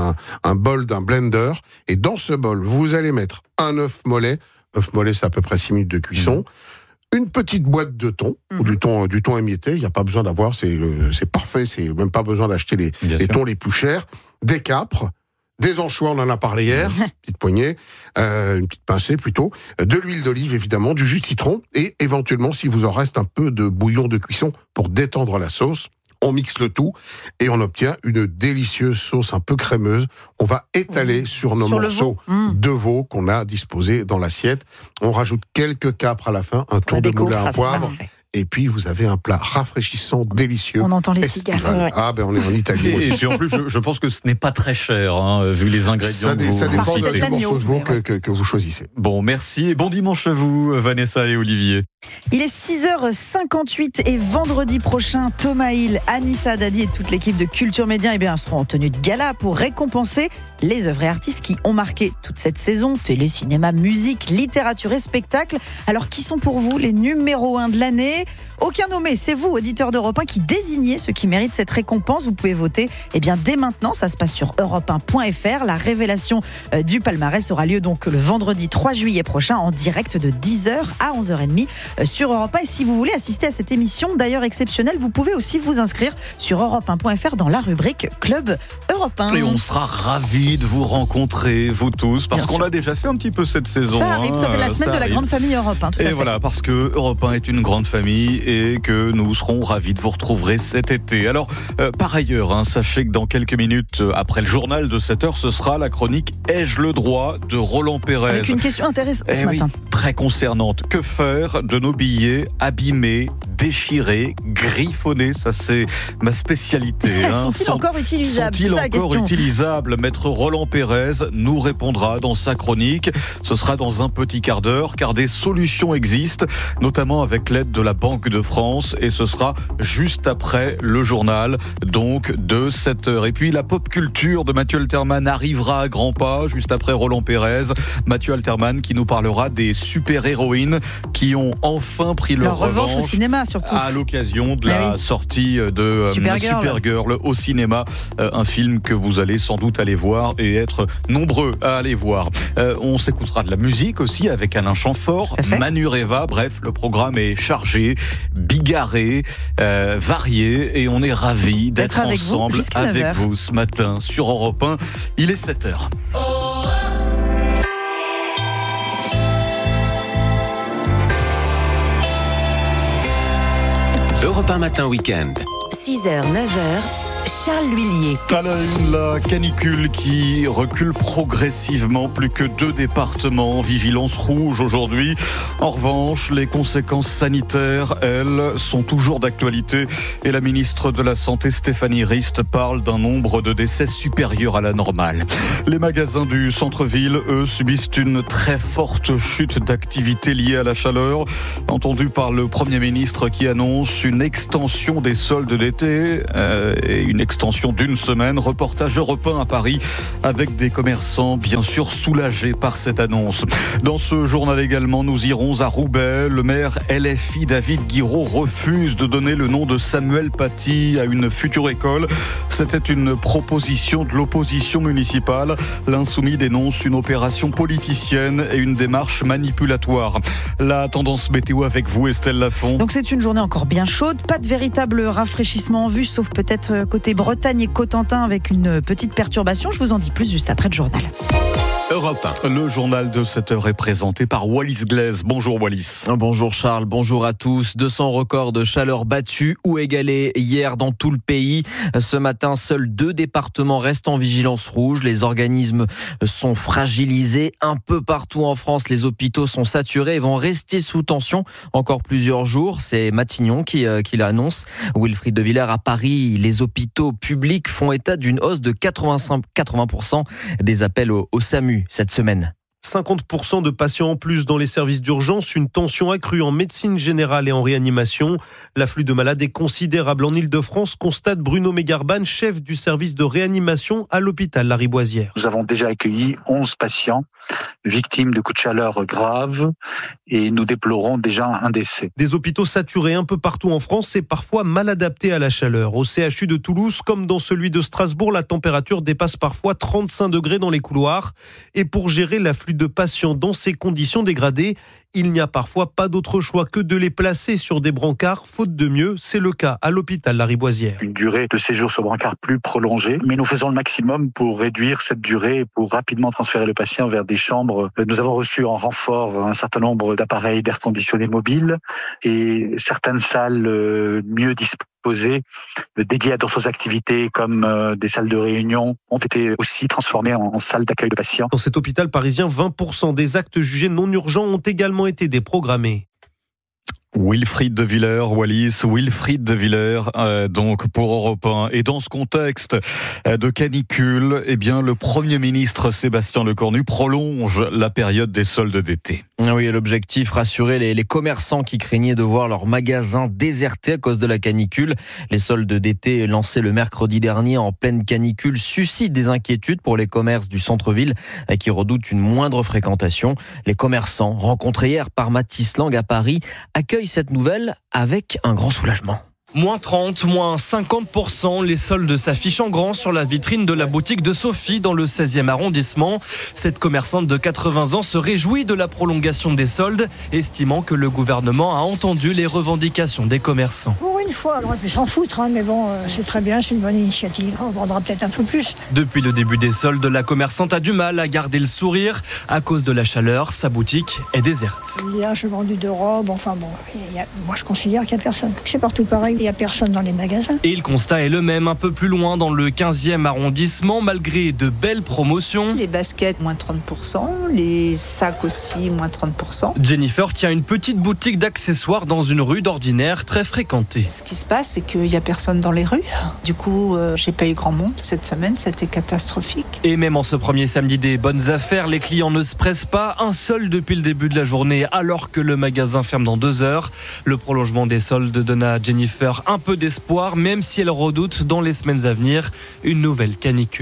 un bol d'un blender et dans ce bol, vous allez mettre un œuf mollet. Œuf mollet, c'est à peu près 6 minutes de cuisson. Une petite boîte de thon, ou du thon émietté, il n'y a pas besoin d'avoir, c'est parfait, c'est même pas besoin d'acheter les thons les plus chers, des capres, des anchois, on en a parlé hier, petite poignée, une petite pincée plutôt, de l'huile d'olive évidemment, du jus de citron, et éventuellement, si vous en reste un peu de bouillon de cuisson pour détendre la sauce, on mixe le tout et on obtient une délicieuse sauce un peu crémeuse. On va étaler sur nos morceaux de veau qu'on a disposés dans l'assiette. On rajoute quelques capres à la fin, un tour de moulin à poivre. Et puis, vous avez un plat rafraîchissant, délicieux. On entend les cigares. Ah, ben on est en Italie. Et puis en plus, je pense que ce n'est pas très cher, vu les ingrédients ça dépend du morceau de veau que vous choisissez. Bon, merci et bon dimanche à vous, Vanessa et Olivier. Il est 6h58 et vendredi prochain, Thomas Hill, Anissa Haddadi et toute l'équipe de Culture Média seront en tenue de gala pour récompenser les œuvres et artistes qui ont marqué toute cette saison. Télé, cinéma, musique, littérature et spectacle. Alors, qui sont pour vous les numéros 1 de l'année ? Aucun nommé, c'est vous, auditeur d'Europe 1, qui désignez ceux qui méritent cette récompense. Vous pouvez voter dès maintenant, ça se passe sur europe1.fr. La révélation du palmarès aura lieu donc le vendredi 3 juillet prochain en direct de 10h à 11h30 sur Europe 1. Et si vous voulez assister à cette émission d'ailleurs exceptionnelle, vous pouvez aussi vous inscrire sur europe1.fr dans la rubrique Club Europe 1. Et on sera ravis de vous rencontrer, vous tous, parce qu'on l'a déjà fait un petit peu cette saison. Ça arrive, ça fait la semaine de la grande famille Europe 1. Et voilà, parce que Europe 1 est une grande famille et que nous serons ravis de vous retrouver cet été. Alors, par ailleurs, sachez que dans quelques minutes, après le journal de 7h, ce sera la chronique Ai-je le droit de Roland Pérez. Avec une question intéressante ce matin. Très concernante. Que faire de nos billets abîmés, déchirés, griffonnés? Ça, c'est ma spécialité. Sont-ils encore utilisables? Sont-ils encore utilisables? Maître Roland Pérez nous répondra dans sa chronique. Ce sera dans un petit quart d'heure, car des solutions existent, notamment avec l'aide de la Banque de France, et ce sera juste après le journal, donc de 7h. Et puis la pop culture de Mathieu Alterman arrivera à grands pas, juste après Roland Pérez. Mathieu Alterman qui nous parlera des super-héroïnes qui ont enfin pris leur revanche au cinéma, surtout. À l'occasion de la sortie de Supergirl au cinéma, un film que vous allez sans doute aller voir et être nombreux à aller voir. On s'écoutera de la musique aussi avec Alain Chamfort, Manu Reva. Bref, le programme est chargé, bigarré, varié et on est ravis d'être ensemble avec vous ce matin sur Europe 1. Il est 7h. Europe 1 Matin Week-end. 6h, 9h. Charles L'Huillier. La canicule qui recule progressivement, plus que 2 départements en vigilance rouge aujourd'hui. En revanche, les conséquences sanitaires, elles, sont toujours d'actualité et la ministre de la Santé, Stéphanie Rist, parle d'un nombre de décès supérieur à la normale. Les magasins du centre-ville, eux, subissent une très forte chute d'activité liée à la chaleur, entendue par le Premier ministre qui annonce une extension des soldes d'été et une extension d'1 semaine. Reportage Europe 1 à Paris avec des commerçants bien sûr soulagés par cette annonce. Dans ce journal également, nous irons à Roubaix. Le maire LFI David Guiraud refuse de donner le nom de Samuel Paty à une future école. C'était une proposition de l'opposition municipale. L'insoumis dénonce une opération politicienne et une démarche manipulatoire. La tendance météo avec vous, Estelle Lafont. Donc c'est une journée encore bien chaude. Pas de véritable rafraîchissement en vue, sauf peut-être côté Bretagne et Cotentin avec une petite perturbation. Je vous en dis plus juste après le journal. Europe 1. Le journal de 7h est présenté par Wallis Glaise. Bonjour Wallis. Bonjour Charles, bonjour à tous. 200 records de chaleur battus ou égalés hier dans tout le pays. Ce matin, seuls 2 départements restent en vigilance rouge. Les organismes sont fragilisés. Un peu partout en France, les hôpitaux sont saturés et vont rester sous tension encore plusieurs jours. C'est Matignon qui l'annonce. Wilfried de Villers à Paris, les hôpitaux publics font état d'une hausse de 80% des appels au SAMU cette semaine. 50% de patients en plus dans les services d'urgence, une tension accrue en médecine générale et en réanimation. L'afflux de malades est considérable en Ile-de-France, constate Bruno Mégarban, chef du service de réanimation à l'hôpital Lariboisière. Nous avons déjà accueilli 11 patients victimes de coups de chaleur graves et nous déplorons déjà un décès. Des hôpitaux saturés un peu partout en France et parfois mal adaptés à la chaleur. Au CHU de Toulouse, comme dans celui de Strasbourg, la température dépasse parfois 35 degrés dans les couloirs. Et pour gérer l'afflux de patients dans ces conditions dégradées, il n'y a parfois pas d'autre choix que de les placer sur des brancards, faute de mieux. C'est le cas à l'hôpital Lariboisière. Une durée de séjour sur brancard plus prolongée, mais nous faisons le maximum pour réduire cette durée et pour rapidement transférer le patient vers des chambres. Nous avons reçu en renfort un certain nombre d'appareils d'air conditionné mobiles et certaines salles mieux disposées, dédiées à d'autres activités comme des salles de réunion, ont été aussi transformées en salles d'accueil de patients. Dans cet hôpital parisien, 20% des actes jugés non urgents ont également été déprogrammés. Wilfried de Villers, Wallis, Wilfried de Villers, donc pour Europe 1. Et dans ce contexte de canicule, eh bien, le Premier ministre Sébastien Lecornu prolonge la période des soldes d'été. Oui, l'objectif, rassurer les commerçants qui craignaient de voir leurs magasins désertés à cause de la canicule. Les soldes d'été lancés le mercredi dernier en pleine canicule suscitent des inquiétudes pour les commerces du centre-ville qui redoutent une moindre fréquentation. Les commerçants, rencontrés hier par Mathis Lang à Paris, accueillent cette nouvelle avec un grand soulagement. Moins 30, moins 50%, les soldes s'affichent en grand sur la vitrine de la boutique de Sophie dans le 16e arrondissement. Cette commerçante de 80 ans se réjouit de la prolongation des soldes, estimant que le gouvernement a entendu les revendications des commerçants. Pour une fois, on aurait pu s'en foutre, mais bon, c'est très bien, c'est une bonne initiative. On vendra peut-être un peu plus. Depuis le début des soldes, la commerçante a du mal à garder le sourire. À cause de la chaleur, sa boutique est déserte. Hier, j'ai vendu 2 robes, enfin bon, moi je considère qu'il n'y a personne. C'est partout pareil. Il n'y a personne dans les magasins. Et le constat est le même un peu plus loin dans le 15e arrondissement, malgré de belles promotions. Les baskets, moins 30%, les sacs aussi, moins 30%. Jennifer tient une petite boutique d'accessoires dans une rue d'ordinaire très fréquentée. Ce qui se passe, c'est qu'il n'y a personne dans les rues. Du coup, j'ai pas eu grand monde cette semaine, c'était catastrophique. Et même en ce premier samedi des bonnes affaires, les clients ne se pressent pas, un seul depuis le début de la journée, alors que le magasin ferme dans 2 heures. Le prolongement des soldes donne à Jennifer un peu d'espoir, même si elle redoute dans les semaines à venir une nouvelle canicule.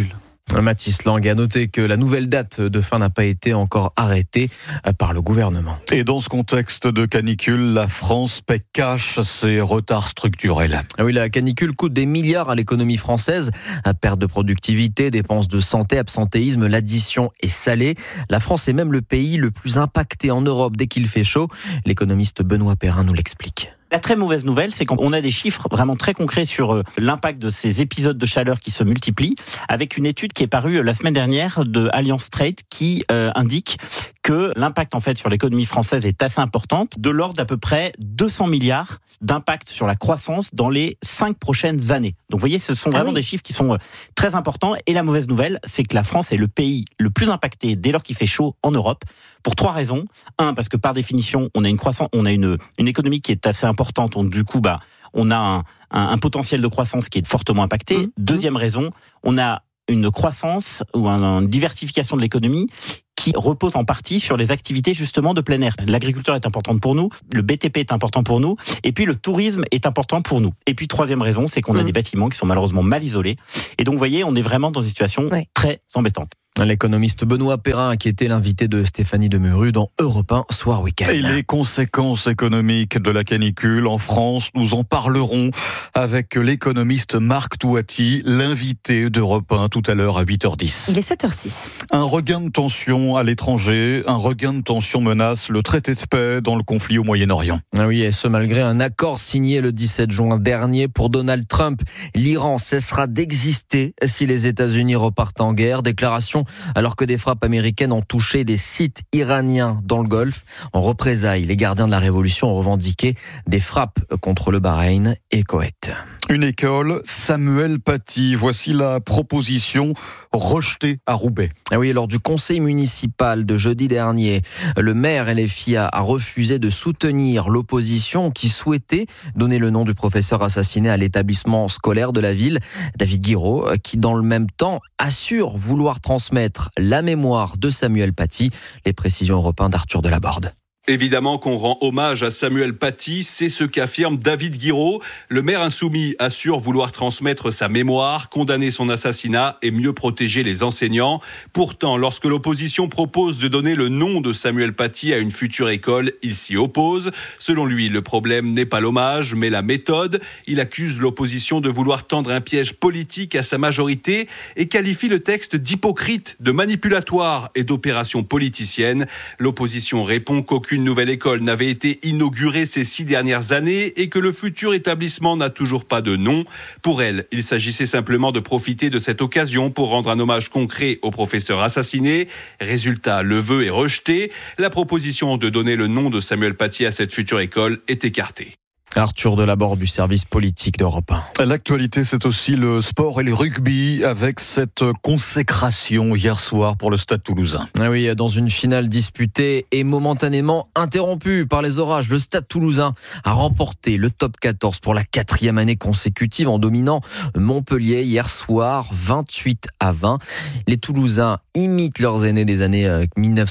Mathis Lang a noté que la nouvelle date de fin n'a pas été encore arrêtée par le gouvernement. Et dans ce contexte de canicule, la France paie cash ses retards structurels. Oui, la canicule coûte des milliards à l'économie française. Perte de productivité, dépenses de santé, absentéisme, l'addition est salée. La France est même le pays le plus impacté en Europe dès qu'il fait chaud. L'économiste Benoît Perrin nous l'explique. La très mauvaise nouvelle, c'est qu'on a des chiffres vraiment très concrets sur l'impact de ces épisodes de chaleur qui se multiplient, avec une étude qui est parue la semaine dernière de Allianz Trade qui indique que l'impact en fait sur l'économie française est assez importante, de l'ordre d'à peu près 200 milliards d'impact sur la croissance dans les 5 prochaines années. Donc vous voyez, ce sont vraiment des chiffres qui sont très importants. Et la mauvaise nouvelle, c'est que la France est le pays le plus impacté dès lors qu'il fait chaud en Europe, pour 3 raisons. 1, parce que par définition, on a une croissance, on a une économie qui est assez importante. Donc du coup, on a un potentiel de croissance qui est fortement impacté. Deuxième raison, on a une croissance ou une diversification de l'économie qui repose en partie sur les activités justement de plein air. L'agriculture est importante pour nous, le BTP est important pour nous, et puis le tourisme est important pour nous. Et puis troisième raison, c'est qu'on a des bâtiments qui sont malheureusement mal isolés. Et donc vous voyez, on est vraiment dans une situation très embêtante. L'économiste Benoît Perrin qui était l'invité de Stéphanie Demeuru dans Europe 1 Soir Week-end. Et les conséquences économiques de la canicule en France, nous en parlerons avec l'économiste Marc Touati, l'invité d'Europe 1 tout à l'heure à 8h10. Il est 7h06. Un regain de tension à l'étranger, un regain de tension menace le traité de paix dans le conflit au Moyen-Orient. Ah oui, et ce malgré un accord signé le 17 juin dernier pour Donald Trump. L'Iran cessera d'exister si les États-Unis repartent en guerre. Déclaration alors que des frappes américaines ont touché des sites iraniens dans le Golfe. En représailles, les gardiens de la Révolution ont revendiqué des frappes contre le Bahreïn et le Koweït. Une école, Samuel Paty. Voici la proposition rejetée à Roubaix. Ah oui, lors du conseil municipal de jeudi dernier, le maire LFI a refusé de soutenir l'opposition qui souhaitait donner le nom du professeur assassiné à l'établissement scolaire de la ville, David Guiraud, qui dans le même temps assure vouloir transmettre la mémoire de Samuel Paty. Les précisions européennes d'Arthur Delaborde. Évidemment qu'on rend hommage à Samuel Paty, c'est ce qu'affirme David Guiraud. Le maire insoumis assure vouloir transmettre sa mémoire, condamner son assassinat et mieux protéger les enseignants. Pourtant, lorsque l'opposition propose de donner le nom de Samuel Paty à une future école, il s'y oppose. Selon lui, le problème n'est pas l'hommage, mais la méthode. Il accuse l'opposition de vouloir tendre un piège politique à sa majorité et qualifie le texte d'hypocrite, de manipulatoire et d'opération politicienne. L'opposition répond qu'aucune nouvelle école n'avait été inaugurée ces 6 dernières années et que le futur établissement n'a toujours pas de nom. Pour elle, il s'agissait simplement de profiter de cette occasion pour rendre un hommage concret au professeur assassiné. Résultat, le vœu est rejeté. La proposition de donner le nom de Samuel Paty à cette future école est écartée. Arthur Delaborde du service politique d'Europe 1. L'actualité, c'est aussi le sport et le rugby avec cette consécration hier soir pour le Stade Toulousain. Ah oui, dans une finale disputée et momentanément interrompue par les orages, le Stade Toulousain a remporté le top 14 pour la 4e année consécutive en dominant Montpellier hier soir 28-20. Les Toulousains imitent leurs aînés des années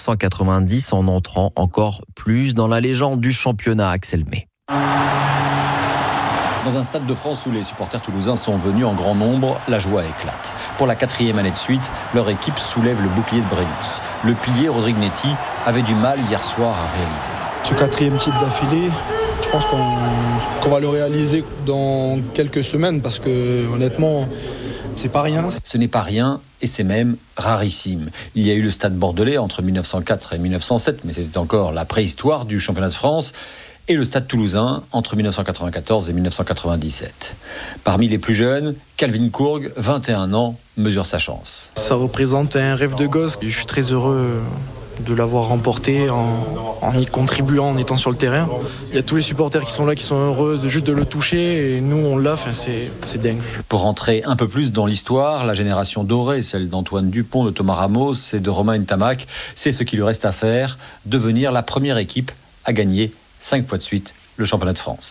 1990 en entrant encore plus dans la légende du championnat. Axel May. Dans un stade de France où les supporters toulousains sont venus en grand nombre, la joie éclate. Pour la 4e année de suite, leur équipe soulève le bouclier de Brennus. Le pilier, Rodrigue Netti, avait du mal hier soir à réaliser. Ce 4e titre d'affilée, je pense qu'on va le réaliser dans quelques semaines parce que honnêtement, c'est pas rien. Ce n'est pas rien et c'est même rarissime. Il y a eu le stade bordelais entre 1904 et 1907, mais c'était encore la préhistoire du championnat de France. Et le Stade Toulousain entre 1994 et 1997. Parmi les plus jeunes, Calvin Courgue, 21 ans, mesure sa chance. Ça représente un rêve de gosse. Je suis très heureux de l'avoir remporté en y contribuant, en étant sur le terrain. Il y a tous les supporters qui sont là, qui sont heureux juste de le toucher, et nous on l'a, c'est dingue. Pour rentrer un peu plus dans l'histoire, la génération dorée, celle d'Antoine Dupont, de Thomas Ramos et de Romain Ntamak, c'est ce qu'il lui reste à faire, devenir la première équipe à gagner 5 fois de suite le championnat de France.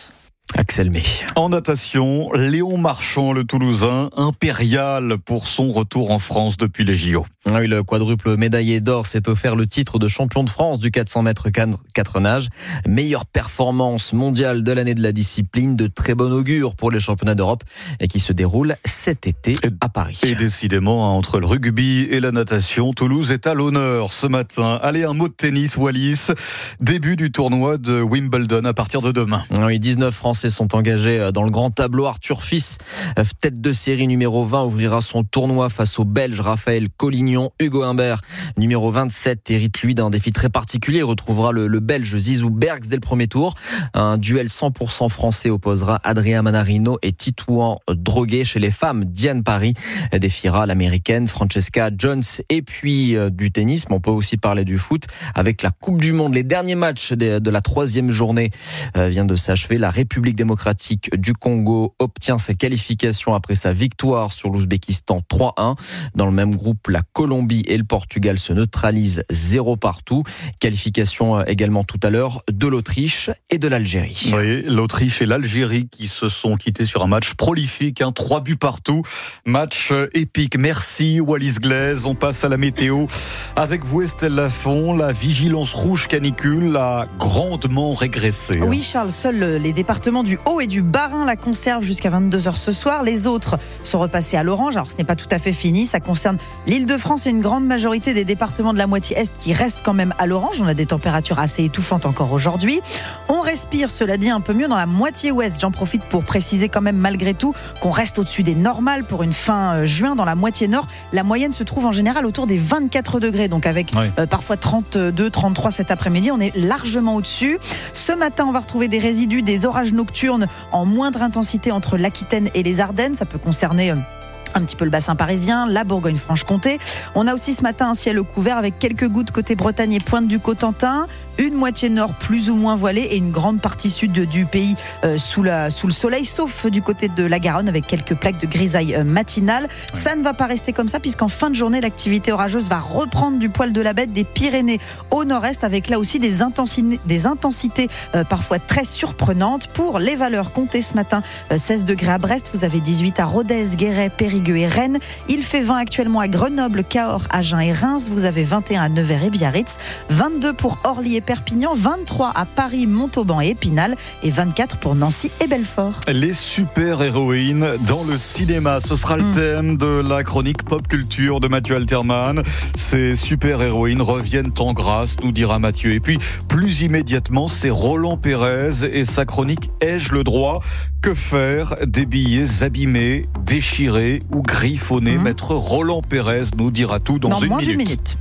Axel May. En natation, Léon Marchand, le Toulousain, impérial pour son retour en France depuis les JO. Oui, le quadruple médaillé d'or s'est offert le titre de champion de France du 400 mètres 4 nages. Meilleure performance mondiale de l'année de la discipline, de très bon augure pour les championnats d'Europe et qui se déroulent cet été à Paris. Et décidément, entre le rugby et la natation, Toulouse est à l'honneur ce matin. Allez, un mot de tennis, Wallis. Début du tournoi de Wimbledon à partir de demain. Oui, 19 Français sont engagés dans le grand tableau. Arthur Fils, tête de série numéro 20, ouvrira son tournoi face au Belge Raphaël Collignon. Hugo Humbert, numéro 27, hérite lui d'un défi très particulier. Il retrouvera le Belge Zizou Bergs dès le premier tour. Un duel 100% français opposera Adrien Manarino et Titouan Droguet. Chez les femmes, Diane Paris défiera l'américaine Francesca Jones. Et puis du tennis, mais on peut aussi parler du foot avec la Coupe du Monde. Les derniers matchs de la 3e journée vient de s'achever. La République démocratique du Congo obtient sa qualification après sa victoire sur l'Ouzbékistan 3-1. Dans le même groupe, la Colombie et le Portugal se neutralisent 0 partout. Qualification également tout à l'heure de l'Autriche et de l'Algérie. Oui, l'Autriche et l'Algérie qui se sont quittés sur un match prolifique, 3 buts partout. Match épique. Merci Wallis Glaise. On passe à la météo. Avec vous Estelle Lafont, la vigilance rouge canicule a grandement régressé. Oui Charles, seuls les départements du Haut et du Bas-Rhin la conservent jusqu'à 22h ce soir. Les autres sont repassés à l'orange. Alors ce n'est pas tout à fait fini. Ça concerne l'Île-de-France et une grande majorité des départements de la moitié Est qui restent quand même à l'orange. On a des températures assez étouffantes encore aujourd'hui. On respire, cela dit, un peu mieux dans la moitié Ouest. J'en profite pour préciser quand même malgré tout qu'on reste au-dessus des normales pour une fin juin. Dans la moitié Nord, la moyenne se trouve en général autour des 24 degrés. Donc avec parfois 32, 33 cet après-midi, on est largement au-dessus. Ce matin, on va retrouver des résidus, des orages nocturnes en moindre intensité entre l'Aquitaine et les Ardennes. Ça peut concerner un petit peu le bassin parisien, la Bourgogne-Franche-Comté. On a aussi ce matin un ciel couvert avec quelques gouttes côté Bretagne et pointe du Cotentin. Une moitié nord plus ou moins voilée et une grande partie sud du pays sous le soleil, sauf du côté de la Garonne avec quelques plaques de grisaille matinale. Ça ne va pas rester comme ça puisqu'en fin de journée, l'activité orageuse va reprendre du poil de la bête des Pyrénées au nord-est avec là aussi des intensités parfois très surprenantes. Pour les valeurs comptées ce matin, 16 degrés à Brest, vous avez 18 à Rodez, Guéret, Périgueux et Rennes. Il fait 20 actuellement à Grenoble, Cahors, Agen et Reims. Vous avez 21 à Nevers et Biarritz, 22 pour Orly et Perpignan, 23 à Paris, Montauban et Épinal et 24 pour Nancy et Belfort. Les super-héroïnes dans le cinéma, ce sera le thème de la chronique pop culture de Mathieu Alterman. Ces super-héroïnes reviennent en grâce, nous dira Mathieu. Et puis, plus immédiatement, c'est Roland Pérez et sa chronique Ai-je le droit ? Que faire des billets abîmés, déchirés ou griffonnés ? Maître Roland Pérez nous dira tout dans une minute.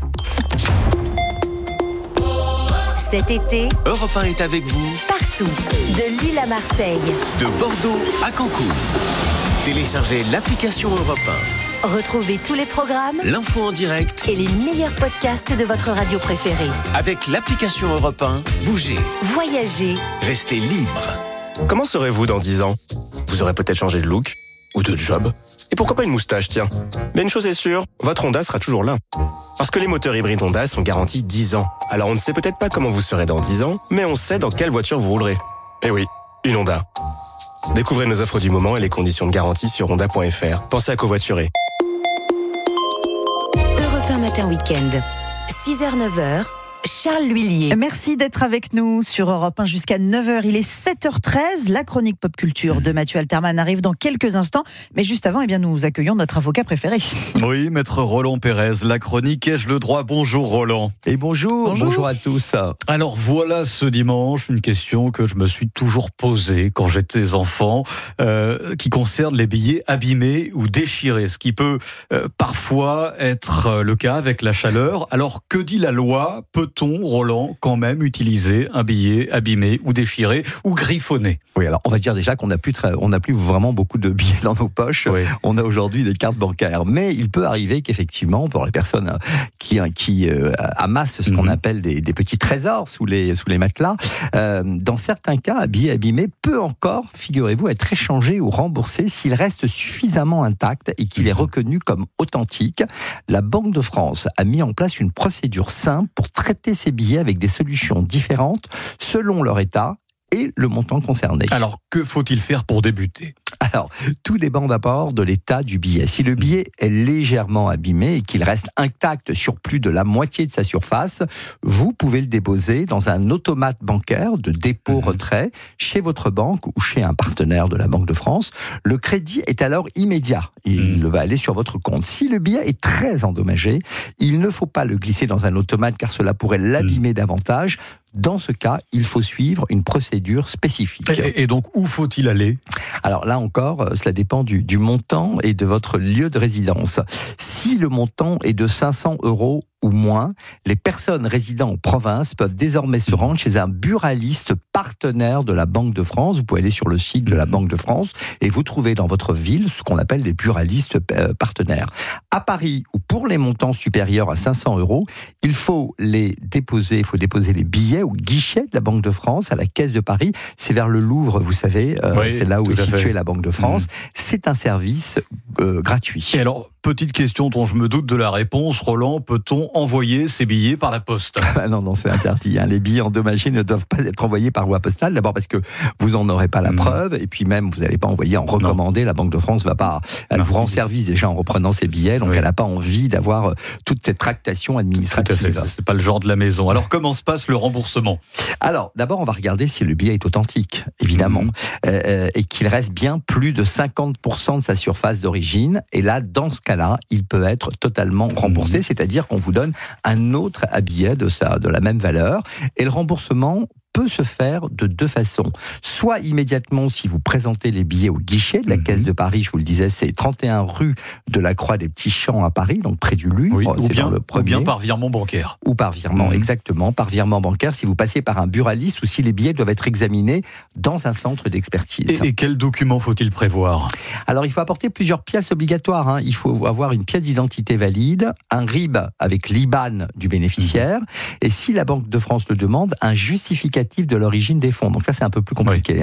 Cet été, Europe 1 est avec vous partout, de Lille à Marseille, de Bordeaux à Cancun. Téléchargez l'application Europe 1. Retrouvez tous les programmes, l'info en direct et les meilleurs podcasts de votre radio préférée. Avec l'application Europe 1, bougez, voyagez, restez libre. Comment serez-vous dans 10 ans ? Vous aurez peut-être changé de look ou de job. Et pourquoi pas une moustache, tiens ? Mais une chose est sûre, votre Honda sera toujours là. Parce que les moteurs hybrides Honda sont garantis 10 ans. Alors on ne sait peut-être pas comment vous serez dans 10 ans, mais on sait dans quelle voiture vous roulerez. Eh oui, une Honda. Découvrez nos offres du moment et les conditions de garantie sur honda.fr. Pensez à covoiturer. Europe 1 Matin Week-end, 6h-9h. Charles L'Huillier. Merci d'être avec nous sur Europe 1 jusqu'à 9h. Il est 7h13. La chronique pop culture de Mathieu Alterman arrive dans quelques instants. Mais juste avant, nous accueillons notre avocat préféré. Oui, maître Roland Pérez, la chronique Ai-je le droit ? Bonjour Roland. Et bonjour à tous. Alors voilà ce dimanche, une question que je me suis toujours posée quand j'étais enfant, qui concerne les billets abîmés ou déchirés, ce qui peut parfois être le cas avec la chaleur. Alors que dit la loi ? Peut-on, Roland, quand même utiliser un billet abîmé ou déchiré ou griffonné ? Oui, alors on va dire déjà qu'on n'a plus vraiment beaucoup de billets dans nos poches. Oui. On a aujourd'hui des cartes bancaires, mais il peut arriver qu'effectivement, pour les personnes qui amassent ce qu'on appelle des petits trésors sous les matelas, dans certains cas, un billet abîmé peut encore, figurez-vous, être échangé ou remboursé s'il reste suffisamment intact et qu'il est reconnu comme authentique. La Banque de France a mis en place une procédure simple pour traiter ces billets avec des solutions différentes selon leur état et le montant concerné. Alors, que faut-il faire pour débuter ? Alors, tout dépend d'abord de l'état du billet. Si le billet est légèrement abîmé et qu'il reste intact sur plus de la moitié de sa surface, vous pouvez le déposer dans un automate bancaire de dépôt-retrait chez votre banque ou chez un partenaire de la Banque de France. Le crédit est alors immédiat. Il va aller sur votre compte. Si le billet est très endommagé, il ne faut pas le glisser dans un automate car cela pourrait l'abîmer davantage. Dans ce cas, il faut suivre une procédure spécifique. Et donc, où faut-il aller ? Alors là encore, cela dépend du montant et de votre lieu de résidence. Si le montant est de 500 € ou moins, les personnes résidant en province peuvent désormais se rendre chez un buraliste partenaire de la Banque de France. Vous pouvez aller sur le site de la Banque de France et vous trouvez dans votre ville ce qu'on appelle les buralistes partenaires. À Paris, ou pour les montants supérieurs à 500 €, il faut déposer les billets au guichet de la Banque de France, à la Caisse de Paris. C'est vers le Louvre, vous savez, c'est là où est située la Banque de France. C'est un service gratuit. Et alors, petite question dont je me doute de la réponse, Roland, peut-on envoyer ces billets par la poste ? Non, c'est interdit. Les billets endommagés ne doivent pas être envoyés par voie postale. D'abord parce que vous n'en aurez pas la preuve, et puis même vous n'allez pas envoyer en recommandé. La Banque de France va pas. Elle vous rend service déjà en reprenant ces billets, donc elle n'a pas envie d'avoir toute cette tractation administrative. Tout à fait. C'est pas le genre de la maison. Alors comment se passe le remboursement ? Alors d'abord on va regarder si le billet est authentique, évidemment, et qu'il reste bien plus de 50% de sa surface d'origine. Et là, dans ce cas-là, il peut être totalement remboursé, c'est-à-dire qu'on vous donne un autre billet de la même valeur. Et le remboursement peut se faire de deux façons. Soit immédiatement si vous présentez les billets au guichet de la Caisse de Paris, je vous le disais, c'est 31 rue de la Croix des Petits Champs à Paris, donc près du Louvre. Ou bien par virement bancaire. Ou par virement, exactement, par virement bancaire, si vous passez par un buraliste ou si les billets doivent être examinés dans un centre d'expertise. Et quels documents faut-il prévoir ? Alors il faut apporter plusieurs pièces obligatoires. Il faut avoir une pièce d'identité valide, un RIB avec l'IBAN du bénéficiaire, et si la Banque de France le demande, un justificatif de l'origine des fonds. Donc ça, c'est un peu plus compliqué.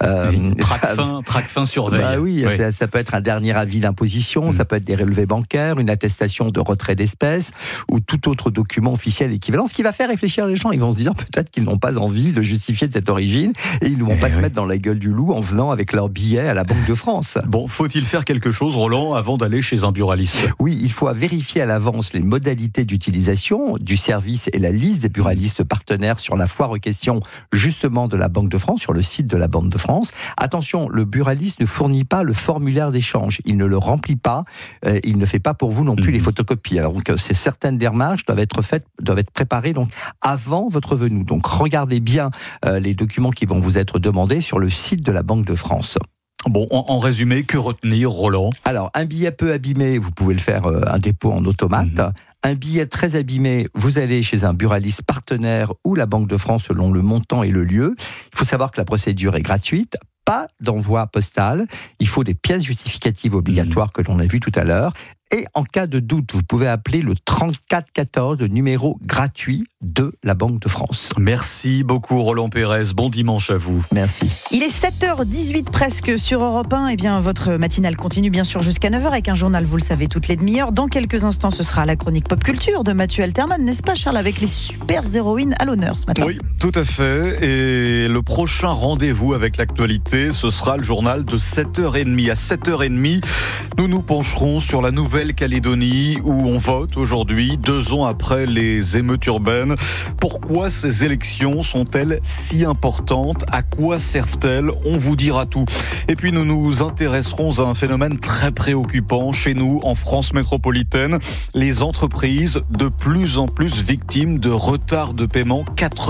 Tracfin surveille. Ça peut être un dernier avis d'imposition, ça peut être des relevés bancaires, une attestation de retrait d'espèces ou tout autre document officiel équivalent. Ce qui va faire réfléchir les gens. Ils vont se dire peut-être qu'ils n'ont pas envie de justifier de cette origine et ils ne vont pas se mettre dans la gueule du loup en venant avec leur billet à la Banque de France. Bon, faut-il faire quelque chose, Roland, avant d'aller chez un buraliste ? Oui, il faut vérifier à l'avance les modalités d'utilisation du service et la liste des buralistes partenaires sur la foire aux questions justement de la Banque de France, sur le site de la Banque de France. Attention, le buraliste ne fournit pas le formulaire d'échange, il ne le remplit pas, il ne fait pas pour vous non plus les photocopies. Alors donc certaines démarches doivent être préparées donc avant votre venue. Donc regardez bien les documents qui vont vous être demandés sur le site de la Banque de France. Bon, en résumé, que retenir, Roland ? Alors, un billet peu abîmé, vous pouvez le faire un dépôt en automate. Un billet très abîmé, vous allez chez un buraliste partenaire ou la Banque de France selon le montant et le lieu. Il faut savoir que la procédure est gratuite. Pas d'envoi postal. Il faut des pièces justificatives obligatoires que l'on a vues tout à l'heure. Et en cas de doute, vous pouvez appeler le 3414, le numéro gratuit de la Banque de France. Merci beaucoup Roland Pérez, bon dimanche à vous. Merci. Il est 7h18 presque sur Europe 1. Eh bien, votre matinale continue bien sûr jusqu'à 9h avec un journal, vous le savez, toutes les demi-heures. Dans quelques instants, ce sera la chronique pop culture de Mathieu Alterman, n'est-ce pas Charles, avec les super héroïnes à l'honneur ce matin. Oui, tout à fait. Et le prochain rendez-vous avec l'actualité, ce sera le journal de 7h30. À 7h30, nous nous pencherons sur la Nouvelle-Calédonie où on vote aujourd'hui, 2 ans après les émeutes urbaines. Pourquoi ces élections sont-elles si importantes ? À quoi servent-elles ? On vous dira tout. Et puis nous nous intéresserons à un phénomène très préoccupant chez nous en France métropolitaine. Les entreprises de plus en plus victimes de retard de paiement.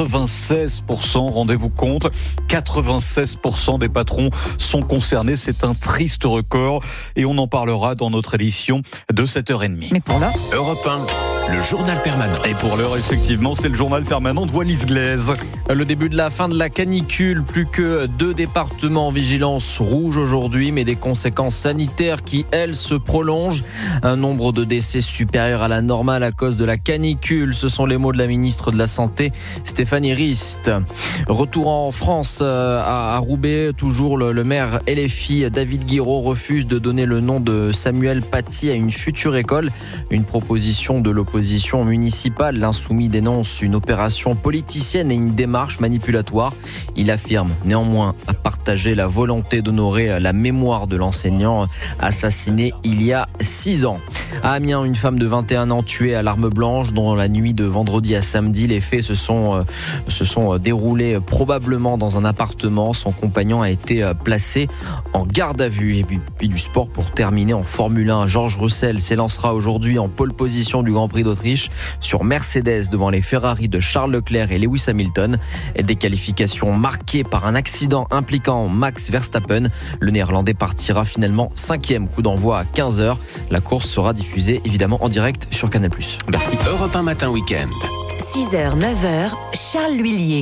96%, rendez-vous compte, 96% des patrons sont concernés. C'est un triste record et on en parlera dans notre édition de 7h30. Mais pour l'heure, Europe 1, le journal permanent. Et pour l'heure, effectivement, c'est le journal permanent de Wallis Glaise. Le début de la fin de la canicule, plus que 2 départements en vigilance rouge aujourd'hui, mais des conséquences sanitaires qui, elles, se prolongent. Un nombre de décès supérieur à la normale à cause de la canicule. Ce sont les mots de la ministre de la Santé, Stéphanie Rist. Retour en France, à Roubaix, toujours le maire LFI, David Guiraud, refuse de donner le nom de Samuel Paty à une future école. Une proposition de l'opposition municipale. L'Insoumis dénonce une opération politicienne et une démarche manipulatoire. Il affirme néanmoins à partager la volonté d'honorer la mémoire de l'enseignant assassiné il y a 6 ans. À Amiens, une femme de 21 ans tuée à l'arme blanche dans la nuit de vendredi à samedi. Les faits se sont déroulés probablement dans un appartement. Son compagnon a été placé en garde à vue. Et puis du sport pour terminer en Formule 1. George Russell s'élancera aujourd'hui en pole position du Grand Prix d'Autriche sur Mercedes devant les Ferrari de Charles Leclerc et Lewis Hamilton. Des qualifications marquées par un accident impliquant Max Verstappen. Le Néerlandais partira finalement 5e, coup d'envoi à 15h. La course sera diffusée évidemment en direct sur Canal+. Merci. Europe 1 Matin Week-end. 6h, 9h, Charles L'Huillier.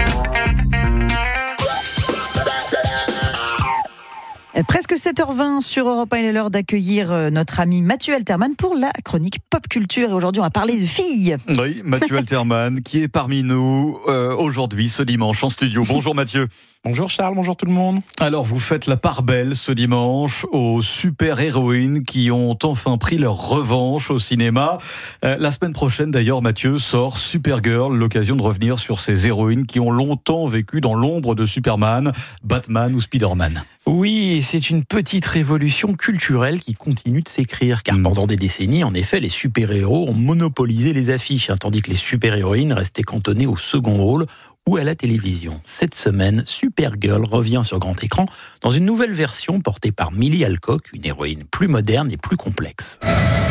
Presque 7h20 sur Europe 1, il est l'heure d'accueillir notre ami Mathieu Alterman pour la chronique pop culture. Et aujourd'hui, on va parler de filles. Oui, Mathieu Alterman qui est parmi nous aujourd'hui, ce dimanche, en studio. Bonjour Mathieu. Bonjour Charles, bonjour tout le monde. Alors, vous faites la part belle ce dimanche aux super-héroïnes qui ont enfin pris leur revanche au cinéma. La semaine prochaine, d'ailleurs, Mathieu, sort Supergirl, l'occasion de revenir sur ces héroïnes qui ont longtemps vécu dans l'ombre de Superman, Batman ou Spider-Man. Oui, c'est une petite révolution culturelle qui continue de s'écrire, car pendant des décennies, en effet, les super-héros ont monopolisé les affiches, tandis que les super-héroïnes restaient cantonnées au second rôle ou à la télévision. Cette semaine, Supergirl revient sur grand écran dans une nouvelle version portée par Millie Alcock, une héroïne plus moderne et plus complexe.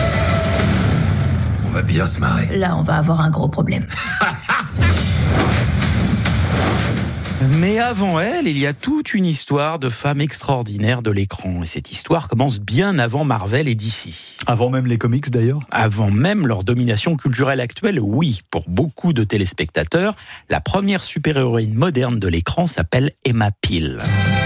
On va bien se marrer. Là, on va avoir un gros problème. Mais avant elle, il y a toute une histoire de femmes extraordinaires de l'écran. Et cette histoire commence bien avant Marvel et DC. Avant même les comics d'ailleurs ? Avant même leur domination culturelle actuelle, oui. Pour beaucoup de téléspectateurs, la première super-héroïne moderne de l'écran s'appelle Emma Peel.